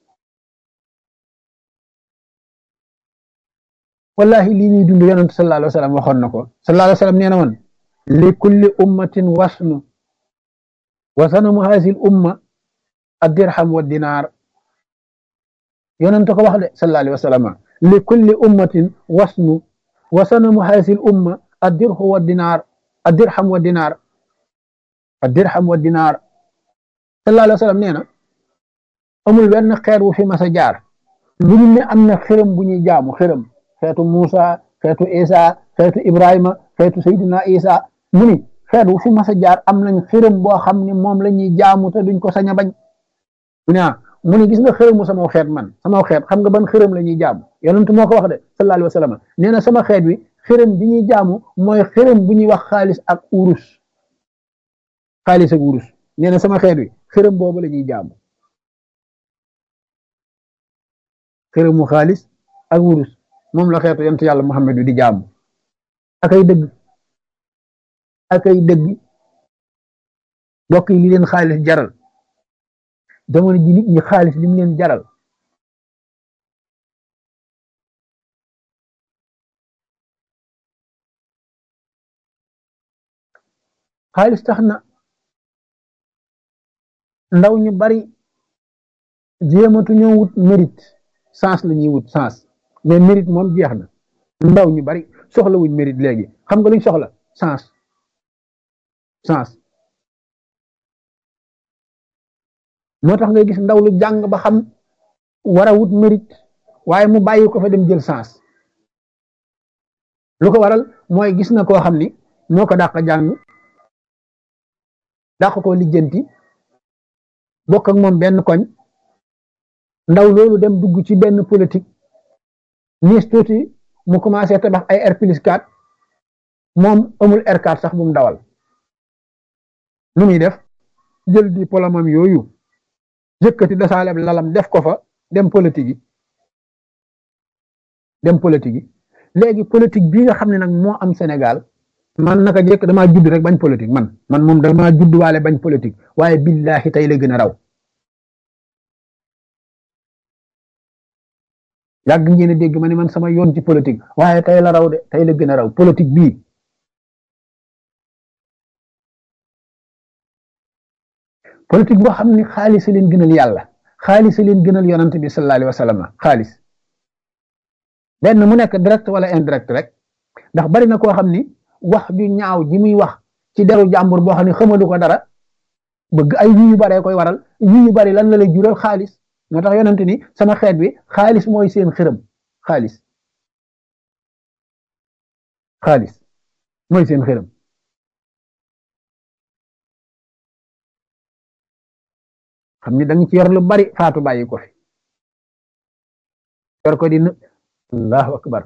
wallahi lii ñuy dund yonent sallallahu alayhi wa sallam waxoon na ko sallallahu alayhi wa sallam nee na woon li kulli ummatin wasnu wa sanamu haasi l umma addirham wa dinaar yonent ko wax de sallallahu alayhi wa sallam li kulli ummatin wasnu wa sanamu haasi l umma addirhu wa dinaar addirham wa dinaar addirham wa dinaar sallallahu alayhi wa sallam nee na amul benn xeet wu fi mas a jaar lu ñu ne am na xërëm bu ñuy jaamu xërëm xeetu Muusa xeetu Isa xeetu Ibrahima xeetu Seydina Isa mu ni xeet wu fi mas a jaar am nañ xërëm boo xam ne moom la ñuy jaamu te duñ ko sañ a bañ mu ne ah mu ni gis nga xërëmu sama xeet man sama xeet xam nga ban xërëm la ñuy jaamu yonent moo ko wax de sallallahu alayhi wa sallam nee na sama xeet wi xërëm bi ñuy jaamu mooy xërëm bu ñuy wax xaalis ak urus xaalis ak urus nee na sama xeet wi xërëm boobu la ñuy jaamu xërëmu xaalis ak urus moom la xeetu yonent yàlla Muhammad wi di jaamu akay dëgg akay dëgg bokk yi li leen xaalis jaral jamono ji nit ñi xaalis li mu leen jaral xaalis tax na ndaw ñu bari jéematu ñoo wut mérite sens la ñuy wut sens mais mérite moom jeex na ndaw ñu bari soxla wuñ mérite léegi xam nga luñ soxla sens sens moo tax ngay gis ndaw lu jàng ba xam war a wut mérite waaye mu bàyyi ko fa dem jël sens lu ko waral mooy gis na koo xam ni moo ko dàq jàng dàq koo lijjanti bokk ak moom benn koñ ndaw loolu dem dugg ci benn politique niis tuuti mu commencé tabax ay R plus quatre moom amul R quatre sax bu mu dawal lu muy def jël diplôme am yooyu yëkkati dasaaleb lalam def ko fa dem politique yi dem politique yi léegi politique bii nga xam ne nag moo am Sénégal man naka jekk damaa judd rek bañ politique man man moom damaa judd waale bañ politique waaye billahi tey la gën a raw yàgg ngeen a dégg ma ne man sama yoon ci politique waaye tey la raw de tey la gën a raw politique bii politique boo xam ne xaalis leen gënal yàlla xaalis leen gënal yonante bi sallallahu alayhi wa sallam xaalis benn mu nekk direct wala indirect rek ndax bari na koo xam ni wax ju ñaaw ji muy wax ci deru jàmbur boo xam ne xamalu ko dara bëgg ay yu yu baree koy waral yu yu bari lan la lay jural xaalis moo tax yonante ni sama xeet bi xaalis mooy seen xërëm xaalis xaalis mooy seen xërëm xam ni da nga ci yor lu bari faatu bàyyi ko fi yor ko di na allahu akbar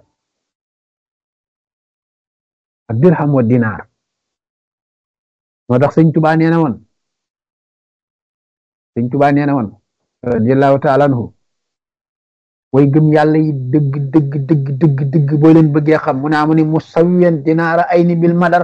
ak dirham wa dinaar moo tax sëñ Tuubaa nee na woon sëñ Tuubaa nee na woon radiyallahu taala anhu way gëm yàlla yi dëgg dëgg dëgg dëgg dëgg boo leen bëggee xam mu naa mu ni musawiyan dinaara ay ni bil madar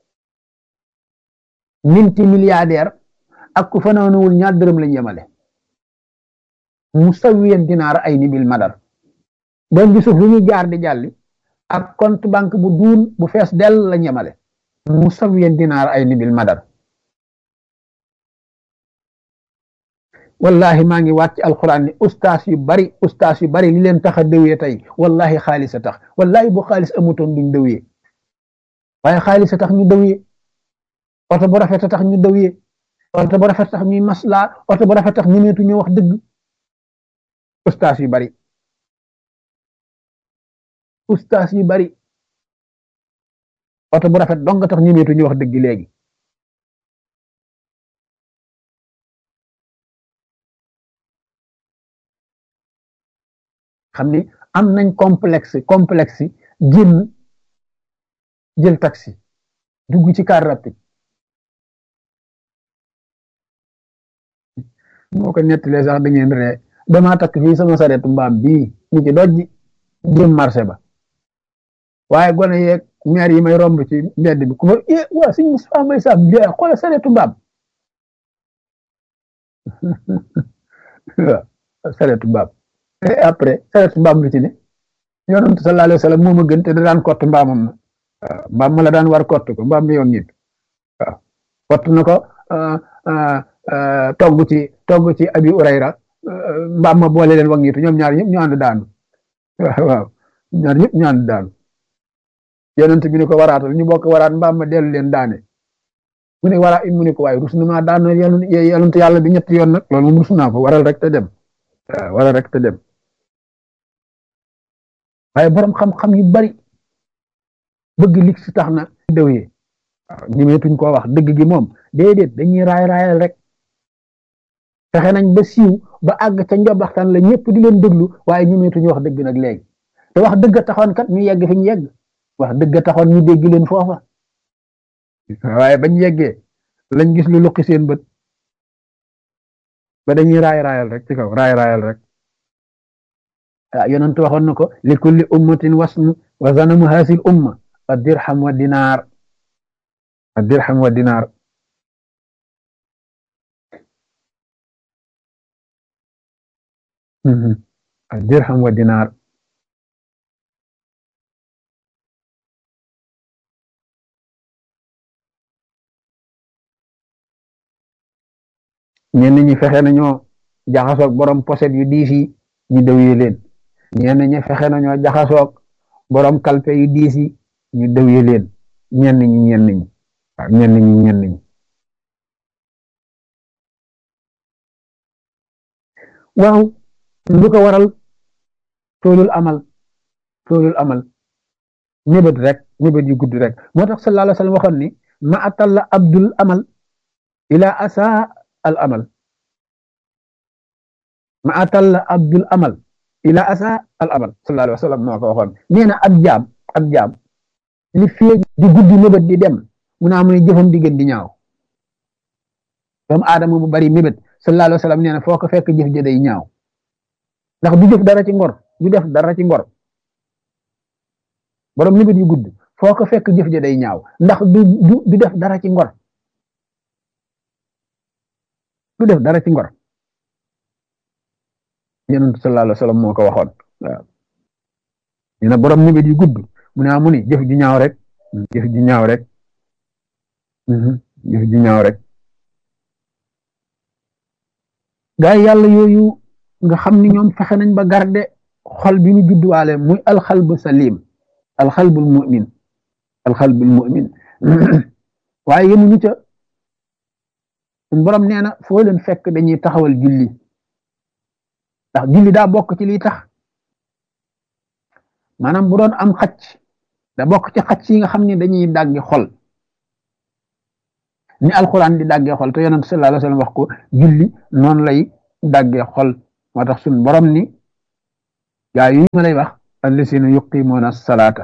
minti milliardaire ak ku fanaanuwul ñaar dërëm lañ yemale musawiyan dinaara ay ni bil madar doon gisu fu ñuy jaar di jàlli ak compte banque bu duun bu fees dell lañ yemale musawiyan dinaara ay ni bil madar wallahi maa ngi wàcc alquran ni ustaas yu bari ustaas yu bari li leen tax a dëwee tey wallahi xaalis a tax wallahi bu xaalis amutoon duñ dëwee waaye xaalis a tax ñu dëwee oto bu rafet a tax ñu dëwee oto bu rafet tax ñuy maslaa oto bu rafet tax ñu neetu ñu wax dëgg ustaas yu bari ustaas yu bari oto bu rafet dong tax ñu neetu ñu wax dëgg léegi xam ni am nañ complexe complexe génn jël taxi dugg ci car rapide moo ko nettalee sax da ngeen ree damaa takk fii sama saretu mbaam bii ni ci dojji jëm marché ba waaye gone yeeg maire yi may romb ci mbedd bi ku ma eh waa suñ Moustapha Mbaye Sam bi xoolal saretu mbaam waaw saretu mbaam et après saretu mbaam lu ci ne yonent sallallahu alayhi wa sallam moo ma gën te da daan kott mbaamam na waaw mbaam ma la daan war kott ko mbaam mi yoon nit waaw kott na ko togg ci togg ci abi urayra mbaam ma boole leen wag ñitu ñoom ñaar ñëpp ñu ànd daanu waaw waaw ñaar ñëpp ñu ànd daanu yonent bi ni ko waraatal ñu bokk waraat mbaam ma dellu leen daane mu ne wara mu ne ko waaye rus na maa daan yonent yàlla bi ñetti yoon nag loolu moom rus naa ko waral rek te dem waaw waral rek te dem waaye borom xam-xam yu bari bëgg lig si tax na dëwyee waaw ñemeetuñ koo wax dëgg gi moom déedéet dañuy raay raayal rek fexe nañ ba siiw ba àgg ca njobaxtan la ñëpp di leen déglu waaye ñemeetuñu wax dëgg nag léegi te wax dëgg taxoon kat ñu yegg fi ñu yegg wax dëgg taxoon ñu dégg leen foofa waaye bañ yeggee lañ gis lu luqi seen bët ba dañuy raay raayal rek ci kaw raay raayal rek ah yonent waxoon na ko li kulli ummatin wasnu wa zanamu hasil umma ad dirham wa dinaar ad dirham wa dinaar ad dirham wa dinaar ñenn ñi fexe nañoo jaxasoog borom poset yu diis yi ñu dëwyee leen ñenn ñi fexe nañoo jaxasoog borom kalpe yu diis yi ñu dëwyee leen ñenn ñi ñenn ñi waaw ñenn ñi ñenn ñi waaw lu ko waral toolul amal toolul amal ñëbët rek ñëbët yu gudd rek moo tax sallallahu alayhi wa sallam waxoon ni ma atalla abdul amal ila asa al amal ma atalla abdul amal ila asa al amal sallallahu alayhi wa sallam moo ko waxoon nee na ab jaam ab jaam li fii di guddi mébét di dem mu naa mu ne jëfam di gën di ñaaw doomu aadama bu bari mébét sallallahu alayhi wa sallam nee na foo ko fekk jëf ja day ñaaw ndax du jëf dara ci ngor du def dara ci ngor borom mébét yu gudd foo ko fekk jëf ja day ñaaw ndax du du def dara ci ngor du def dara ci ngor yonent sallallahu alayhi wa sallam moo ko waxoon waaw nee na borom mébét yu gudd mu ne mu ni jëf ji ñaaw rek jëf ji ñaaw rek jëf ji ñaaw rek gaa yi yàlla yooyu nga xam ni ñoom fexe nañ ba garde xol bi ñu judduwaale muy alxalbu salim alxalbul mu'min alxalbul mu'min waaye yemuñu ca suñ borom nee na foo leen fekk dañuy taxawal julli ndax julli daa bokk ci liy tax maanaam bu doon am xacc da bokk ci xacc yi nga xam ne dañuy dàggi xol ni alxuraan di daggee xol te yonent sallallahu alayhi wasallam wax ko julli noonu lay daggee xol moo tax suñ borom ni gaa yi ma lay wax allasina yuqimuuna salaata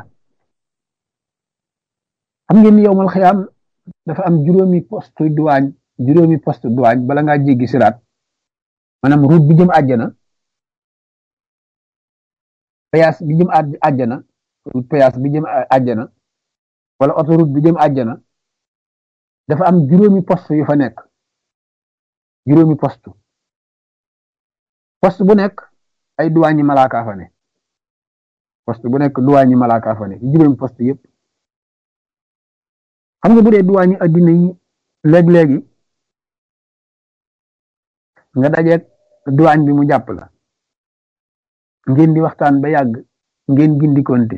xam ngeen ni yowmal xiyaam dafa am juróomi poste douane juróomi poste douane bala ngaa jéggi siraat maanaam route bi jëm àjjana péage bi jëm àjjana route péage bi jëm àjjana wala autoroute bi jëm àjjana dafa am juróomi poste yu fa nekk juróomi poste poste bu nekk ay douane yi malaaka fa ne poste bu nekk douane yi malaaka fa ne juróomi poste yëpp xam nga bu dee douane yi addina yi léeg-léegi nga dajeeg douane bi mu jàpp la ngeen di waxtaan ba yàgg ngeen gindikonte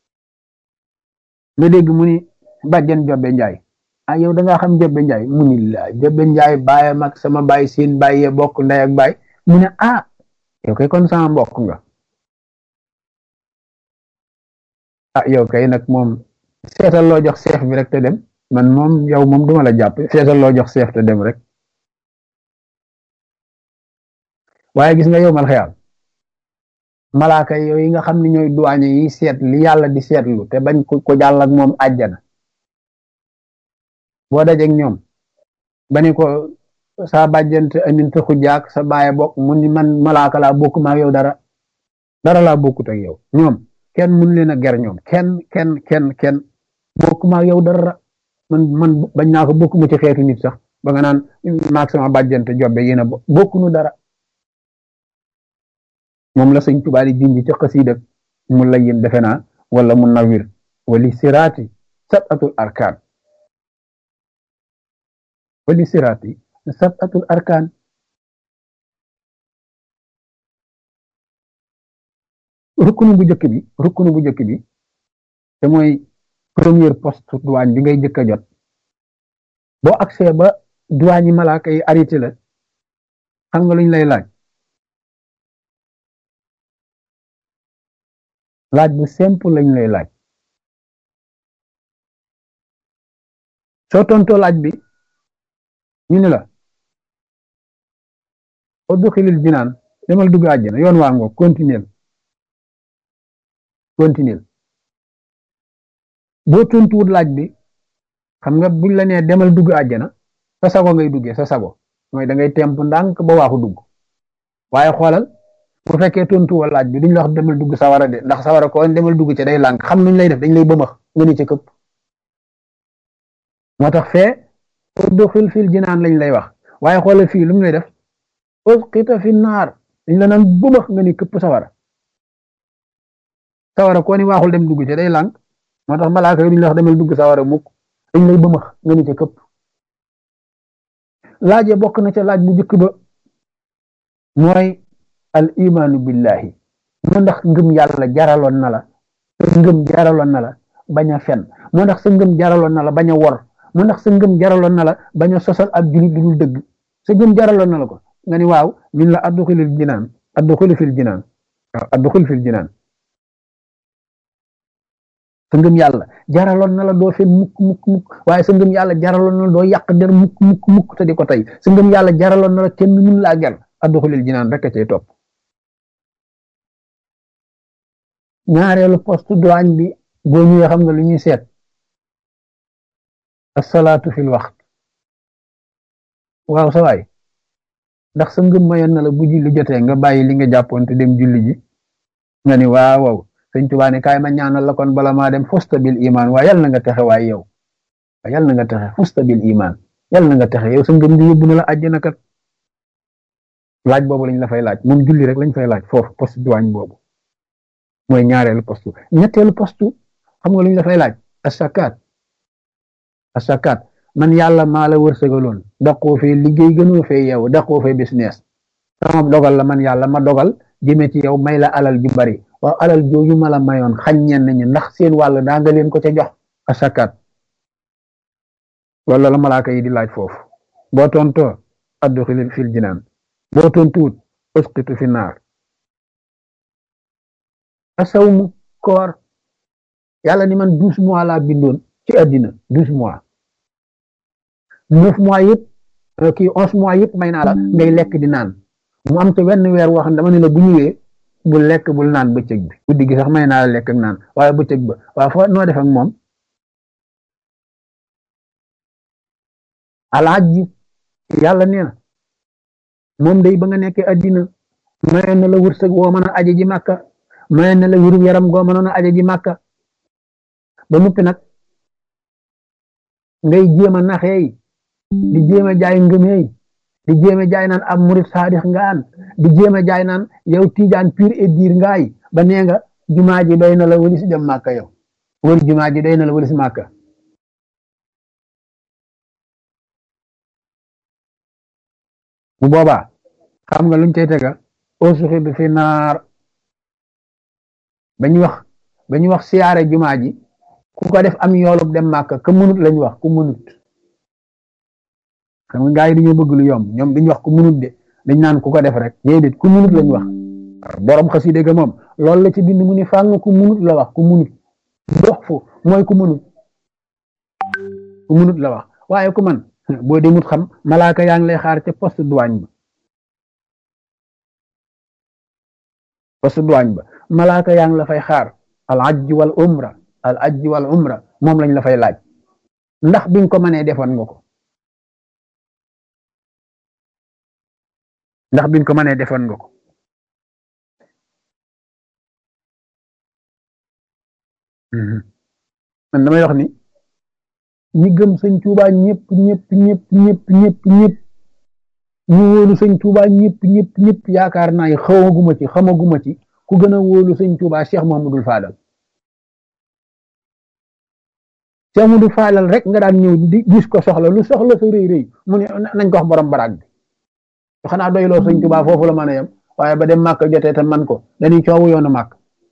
nga dégg mu ni bàjjen Jobbe Njaay ah yow da ngaa xam Jobbe Njaay mu ni la Jobbe Njaay baayam ak sama baay seen baay yee bokk ndey ak baay mu ne ah yow kay kon sama mbokk nga ah yow kay nag moom seetal loo jox chef bi rek te dem man moom yow moom duma la jàpp seetal loo jox chef te dem rek waaye gis nga yow mal xeyaal malaaka yooyu nga xam ne ñooy douane yi seet li yàlla di seetlu te bañ ko ko jàll ak moom àjjana boo dajeeg ñoom ba ni ko sa bàjjante aminte xujaak sa baaye bokk mu ni man malaaka laa bokk maak yow dara dara laa bokkut ak yow ñoom kenn mun leen a ger ñoom kenn kenn kenn kenn bokk maak yow dara man man bañ naa ko bokk mu ci xeetu nit sax ba nga naan maak sama bàjjante Jobbe yéen a bokkunu dara moom la sëñ Tuubaa di junj ci xasiida mu la yéen defe naa wala mu nawir wali siraati sabatul arkaan wali siraati sabatul arkaan rukkunu bu njëkk bi rukkunu bu njëkk bi te mooy premier poste douane bi ngay njëkk a jot boo accès ba douane yi malaaka yi arrêté la xam nga luñ lay laaj laaj bu simple lañ lay laaj soo tontoo laaj bi ñu ne la udxilil jinaan demal dugg àjjana yoon waa ngoo continuer continuer boo tontuwut laaj bi xam nga buñ la nee demal dugg àjjana sa sago ngay duggee sa sago mooy da ngay temp ndànk ba waaxu dugg waaye xoolal bu fekkee tontuwoo laaj bi duñ la wax demal dugg sawara de ndax sawara ko demal dugg ca day lànk xam nuñ lay def dañ lay bëmax nga ni ca këpp moo tax fee udxil fil jinaan lañ lay wax waaye xoolal fii lu mu lay def usqita fi naar dañ la naan bëmax nga ni këpp sawara sawara koo ni waaxul dem dugg ca day lànk moo tax malaaka yi duñ la wax demal dugg sawara mukk dañ lay bëmax nga ni ca këpp laaje bokk na ca laaj bu njëkk ba mooy al imaanu billahi moo ndax ngëm yàlla jaraloon na la sa ngëm jaraloon na la bañ a fen moo ndax sa ngëm jaraloon na la bañ a wor moo ndax sa ngëm jaraloon na la bañ a sosal ab julit lu dul dëgg sa ngëm jaraloon na la ko nga ni waaw min la adduxilil jinaan adduxili fil jinaan waaw adduxil fil jinaan sa ngëm yàlla jaraloon na la doo fen mukk mukk mukk waaye sa ngëm yàlla jaraloon na la doo yàq der mukk mukk mukk te di ko tey sa ngëm yàlla jaraloon na la kenn mun laa ger adduxilil jinaan rek a cay topp ñaareelu poste douane bi boo ñëwee xam nga lu ñuy seet asalaatu fil waxt waaw sa waay ndax sa ngëm mayoon na la bu julli jotee nga bàyyi li nga jàppoon te dem julli ji nga ni waaw waaw sëñ Tuubaa ne kaay ma ñaanal la kon bala maa dem fusta bil iman waaye yal na nga texe waaye yow yal na nga texe fusta bil iman yal na nga texe yow sa ngëm di yóbbu na la àjjana kat laaj boobu lañ la fay laaj moom julli rek lañ fay laaj foofu poste douane boobu mooy ñaareelu poste ñetteelu poste xam nga lu ñu dafay laaj asakaat asakaat man yàlla maa la wërsëgaloon daqoo fee liggéey gënoo fee yow daqoo fee business sama dogal la man yàlla ma dogal jëme ci yow may la alal ju bari waaw alal jooju ma la mayoon xañ ñenn ñi ndax seen wàll daa nga leen ko ca jox asakaat wala la malaaka yi di laaj foofu boo tontoo adduxil fil jinaan boo tontuwut usqitu fi naar asawmu koor yàlla ni man douze mois laa bindoon ci àddina douze mois neuf mois yëpp kii onze mois yëpp may naa la ngay lekk di naan mu am te wenn weer woo xam ne dama ne la bu ñëwee bul lekk bul naan bëccëg bi guddi gi sax may naa la lekk ak naan waaye bëccëg ba waaye foo noo def ak moom alaaj ji yàlla nee na moom day ba nga nekkee addina mayoon na la wërsëg woo mën a aje ji màkka mayoon na la wéru yaram goo mënoon a aje ji màkka ba noppi nag ngay jéem a naxeey di jéem a jaay ngëmeey di jéem a jaay naan ab murit saadix nga an di jéem a jaay naan yow tiijaan pur et dur ngaay ba nee nga jumaa ji doy na la wëlis dem màkka yow wër jumaa ji doy na la wëlis màkka bu boobaa xam nga luñ cay tega ausuxi bi fi naar ba ñu wax ba ñu wax siyaare jumaa ji ku ko def am yoolub dem màkka ka munut lañ wax ku munut xam nga gaa yi dañoo bëgg lu yomb ñoom duñ wax ku munut de dañ naan ku ko def rek déedéet ku munut lañ wax borom xasida ga moom loolu la ci bind mu ni fàng ku munut la wax ku munut dox fu mooy ku munut ku munut la wax waaye ku man boo demut xam malaaka yaa ngi lay xaar ca poste douane ba poste douane ba malaaka yaa ngi la fay xaar al ajj wal umra al ajj wal umra moom lañ la fay laaj ndax biñ ko mënee defoon nga ko ndax biñ ko mënee defoon nga ko man damay wax ni ñi gëm sëñ Tuubaa ñëpp ñëpp ñëpp ñëpp ñëpp ñëpp ñu wóolu sëñ Tuubaa ñëpp ñëpp ñëpp yaakaar naa yi xawaguma ci xamaguma ci ku gën a wóolu sëñ Tuubaa Cheikh Mamadou Fadal Cheikh Mamadou Fadal rek nga daan ñëw di gis ko soxla lu soxla sa rëy rëy mu ne nañ ko wax borom baraag bi xanaa doyloo sëñ Tuubaa foofu la mën a yem waaye ba dem màkk jotee te man ko dañuy coowu yoonu màkk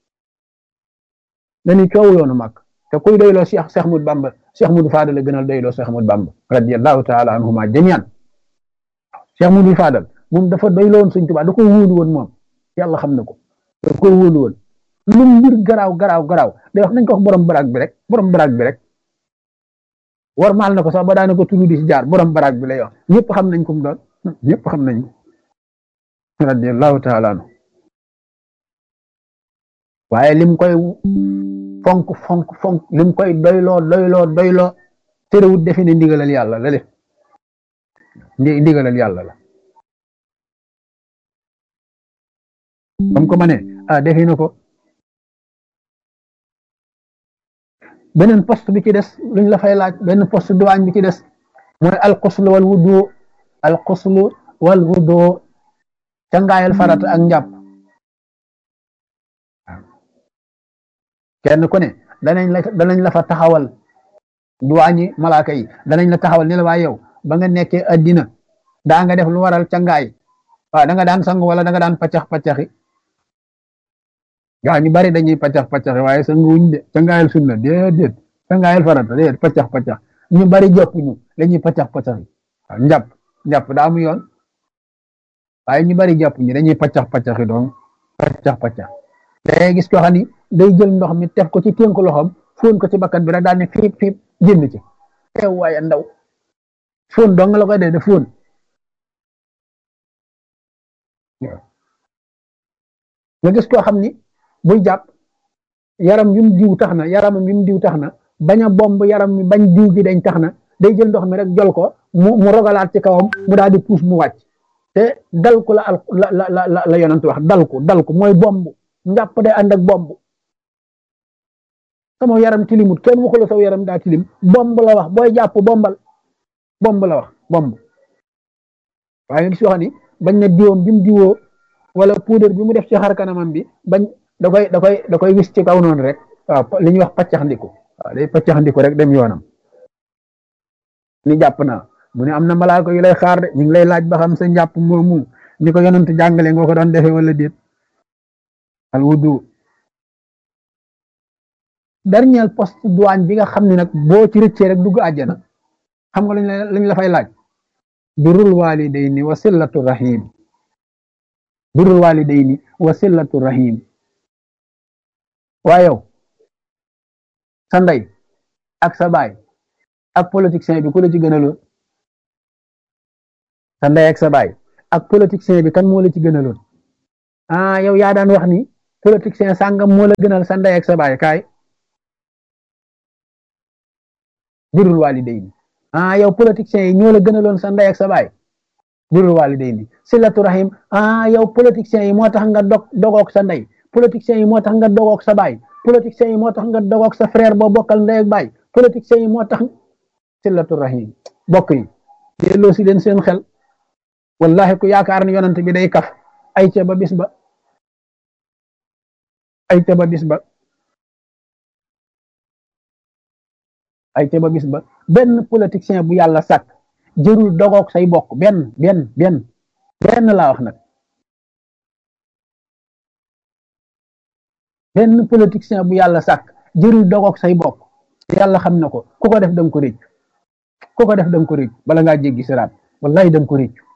dañuy coowu yoonu màkk te kuy doyloo Cheikh Cheikh Ahmadou Bamba Cheikh Mamadou Fadal la gënal doyloo Cheikh Ahmadou Bamba radiyallahu taala anhuma jamian Cheikh Mamadou Fadal moom dafa doyloo woon sëñ Tuubaa da ko wóolu woon moom yàlla xam na ko da ko wóolu woon lu mbir garaaw garaaw garaaw day wax nañ ko wax borom baraag bi rek borom baraag bi rek war maal na ko sax ba daana ko tudd di si jaar borom baraag bi lay wax ñëpp xam nañ ko mu doon ñëpp xam nañ radiyallahu taala anhu waaye lim koy fonk fonk fonk lim koy doyloo doyloo doyloo terewut defe ne ndigalal yàlla la def ndigalal yàlla la bam ko ma ne ah defe na ko beneen poste bi ci des luñ la fay laaj benn poste douane bi ci des mooy alxuslu wal wudu alxuslu wal wudu cangaayal farata ak njàpp kenn ku ne danañ la danañ la fa taxawal duwaañi malaaka yi danañ la taxawal ni la waaye yow ba nga nekkee addina daa nga def lu waral cangaay waaw da nga daan sang wala da nga daan paccax paccaxi gaa ñu bari dañuy paccax paccaxi waaye sangu wuñ de cangaayal sunna déedéet cangaayal farata déedéet paccax paccax ñu bari jàpp ñu dañuy paccax paccaxi waaw njàpp njàpp daa mu yoon waaye ñu bari jàpp ñu dañuy paccax paccaxi doon paccax paccax day gis ko xam ni day jël ndox mi teg ko ci tënk loxoom fóon ko ci bakkan bi rek daal ne fiip fiip génn ci teew waaye ndaw fóon dong la koy dee de fóon nga gis koo xam ni buy jàpp yaram wi mu diw tax na yaramam wi mu diw tax na bañ a bomb yaram mi bañ diw gi dañ tax na day jël ndox mi rek jol ko mu mu rogalaat ci kawam mu daal di puus mu wàcc te dal ko la al la la la la yonent wax dal ko dal ko mooy bomb njàpp day ànd ak bomb sama yaram tilimut kenn waxu la saw yaram daa tilim bomb la wax booy jàpp bombal bomb la wax bomb waaye nga gis yoo xam ni bañ na diwoom bi mu diwoo wala poudre bi mu def ci xar kanamam bi bañ da koy da koy da koy wis ci kaw noonu rek waaw li ñuy wax paccax ndiku waaw day paccax ndiku rek dem yoonam ni jàpp naa mu ne am na malaaka yu lay xaar de ñu ngi lay laaj ba xam sa njàpp moomu ni ko yonent jàngale nga ko doon defee wala déet al wudu dernier poste douane bi nga xam ne nag boo ci rëccee rek dugg àjjana xam nga lañ la lañ la fay laaj birrul walidayni wa sillatu rahim birrul walidayni wa sillatu rahim waaye yow sa ndey ak sa baay ak politicien bi ku la ci gën a lool sa ndey ak sa baay ak politicien bi kan moo la ci gënaloon ah yow yaa daan wax ni politicien sàngam moo la gënal sa ndey ak sa baay kaay birul waalidayni ah yow politiciens yi ñoo la gënaloon sa ndey ak sa baay birul waalidayni silatu rahim ah yow politiciens yi moo tax nga dog dogoog sa ndey politiciens yi moo tax nga dogoog sa baay politiciens yi moo tax nga dogoog sa frère boo bokkal ndey ak baay politiciens yi moo tax silatu rahim bokk yi delloo si leen seen xel wallahi ku yaakaar ni yonent bi day kaf ay ca ba bis ba ay ca ba bis ba ay ca ba bis ba benn politicien bu yàlla sàkk jërul dogoog say bokk benn benn benn benn laa wax nag benn politicien bu yàlla sàkk jërul dogoog say bokk yàlla xam na ko ku ko def da nga ko réccu ku ko def da nga ko réccu bala ngaa jéggi siraat wallahi da nga ko réccu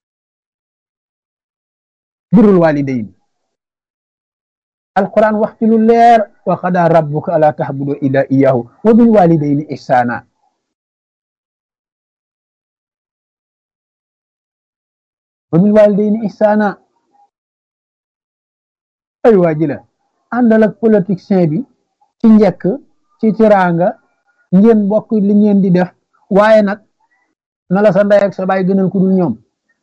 birul walidayn alquran wax ci lu leer wa qada rabbuka ala tahbudu illa iyyahu wa bil walidayni ihsana wa bil walidayni ihsana ay waajila àndal ak politicien bi ci njëkk ci tiraanga ngeen bokk li ngeen di def waaye nag na la sa ndey ak sa baay gënal ku dul ñoom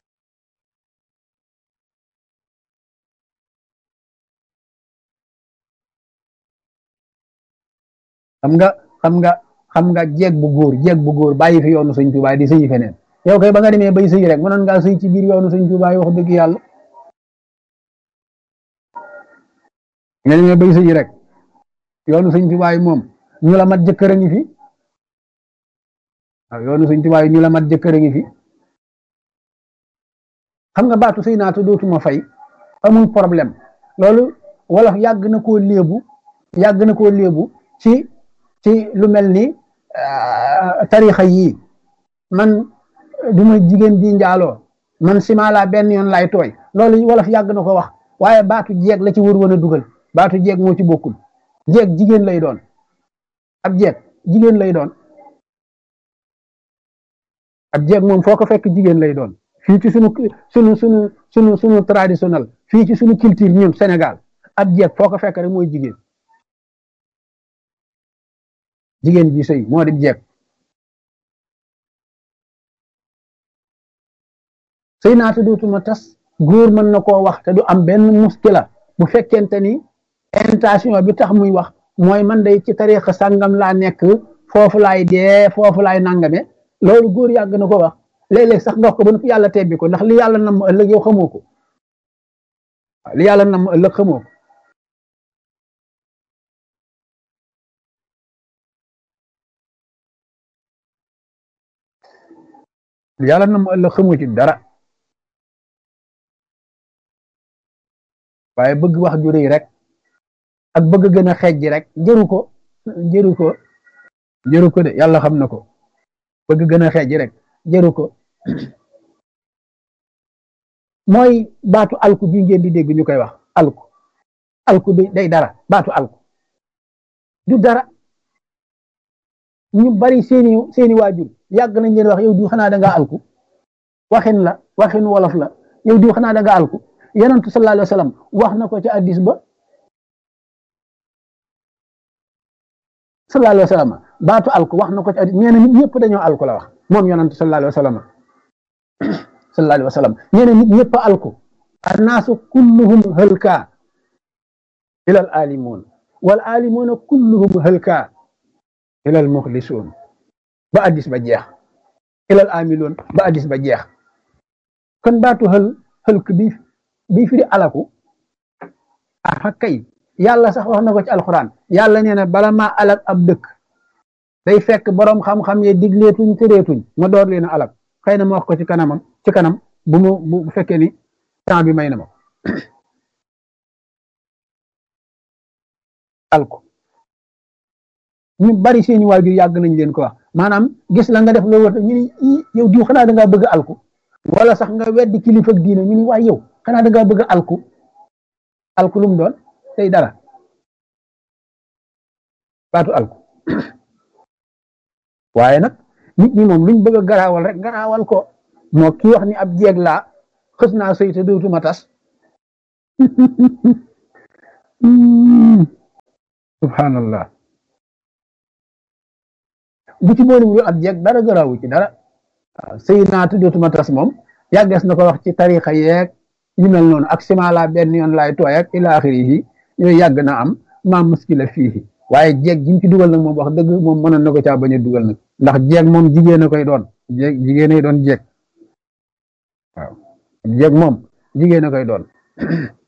xam nga xam nga xam nga jeeg bu góor jeeg bu góor bàyyi fi yoonu sëñ Tuubaa di sëyi feneen yow kay ba nga demee bay sëyi rek mënoon ngaa sëy ci biir yoonu sëñ Tuubaa wax dëgg yàlla nga demee bay sëyi rek yoonu sëñ Tuubaa moom ñu la mat jëkkër a ngi fi waaw yoonu sëñ Tuubaa ñu la mat jëkkër a ngi fi xam nga baatu sëy naatu dootuma fay amul problème loolu wolof yàgg na koo léebu yàgg na koo léebu ci ci lu mel ni tarixa yii man duma jigéen ji njaaloo man simala benn yoon lay tooy loolu wolof yàgg na ko wax waaye baatu jeeg la ci wër woon a dugal baatu jeeg moo ci bokkul jeeg jigéen lay doon ab jeeg jigéen lay doon ab jeeg moom foo ko fekk jigéen lay doon fii ci sunu sunu sunu sunu sunu traditionnel fii ci sunu culture ñun Sénégal ab jeeg foo ko fekk rek mooy jigéen jigéen ji sëy moo di jeeg sëy naata dootuma tas góor mën na koo wax te du am benn muskila bu fekkente ni intention bi tax muy wax mooy man day ci tariixa sàngam laa nekk foofu laay dee foofu laay nangame loolu góor yàgg na ko wax léeg-léeg sax ndox ko ba nu yàlla tebbi ko ndax li yàlla nam ëllëg yow xamoo ko li yàlla nam ëllëg xamoo ko li yàlla nam ëllëg xamoo ci dara waaye bëgg wax ju rëy rek ak bëgg gën a xeej ji rek jëru ko jëru ko jëru ko de yàlla xam na ko bëgg gën a xeej ji rek jëru ko mooy baatu alku bi ngeen di dégg ñu koy wax alku alku bi day dara baatu alku du dara ñu bari seeni seeni waajur yàgg nañ leen wax yow di xanaa da nga alku waxin la waxin wolof la yow di xanaa da nga alku yonent sallallahu alayhi wa sallam wax na ko ci hadiis ba sallallahu alayhi wa sallam baatu alku wax na ko ci hadiis nee na nit ñëpp dañoo alku la wax moom yonent sallallahu alayhi wa sallam sallallahu alayhi wa sallam nee na nit ñëpp alku annaasu kulluhum halka ila al alimun wal alimuuna kulluhum halka ila al muxlisuun ba hadiis ba jeex ila al amiluun ba hadiis ba jeex kon baatu hël hëlk bi bi firi alaku ah kay yàlla sax wax na ko ci alquran yàlla nee na bala maa alak ab dëkk day fekk borom xam-xam ye digleetuñ tëreetuñ ma door leen a alak xëy na ma wax ko ci kanamam ci kanam bu mu bu fekkee ni temps bi may na ma alku ñu bari seeni waajur yàgg nañ leen ko wax maanaam gis la nga def loo war ñu ni yow diw xanaa da ngaa bëgg alku wala sax nga weddi kilifa ak diine ñu ni waay yow xanaa da ngaa bëgg alku alku lu mu doon tey dara baatu alku waaye nag nit ñi moom luñ bëgg a garaawal rek garaawal ko moo kii wax ni ab jeeg laa xës naa sëy te dootuma tas subhanallah bu ci boole wu ab jeeg dara garaawu ci dara waaw sëy naa te dootuma tas moom yàggees na ko wax ci tarixa yeeg yu mel noonu ak sima la benn yoon laay tooy ak ila axiri yi yooyu yàgg na am maa muskila fii waaye jeeg gi mu ci dugal nag moom wax dëgg moom mënoon na ko caa bañ a dugal nag ndax jeeg moom jigéen a koy doon jeeg jigéen a doon jeeg waaw jeeg moom jigéen a koy doon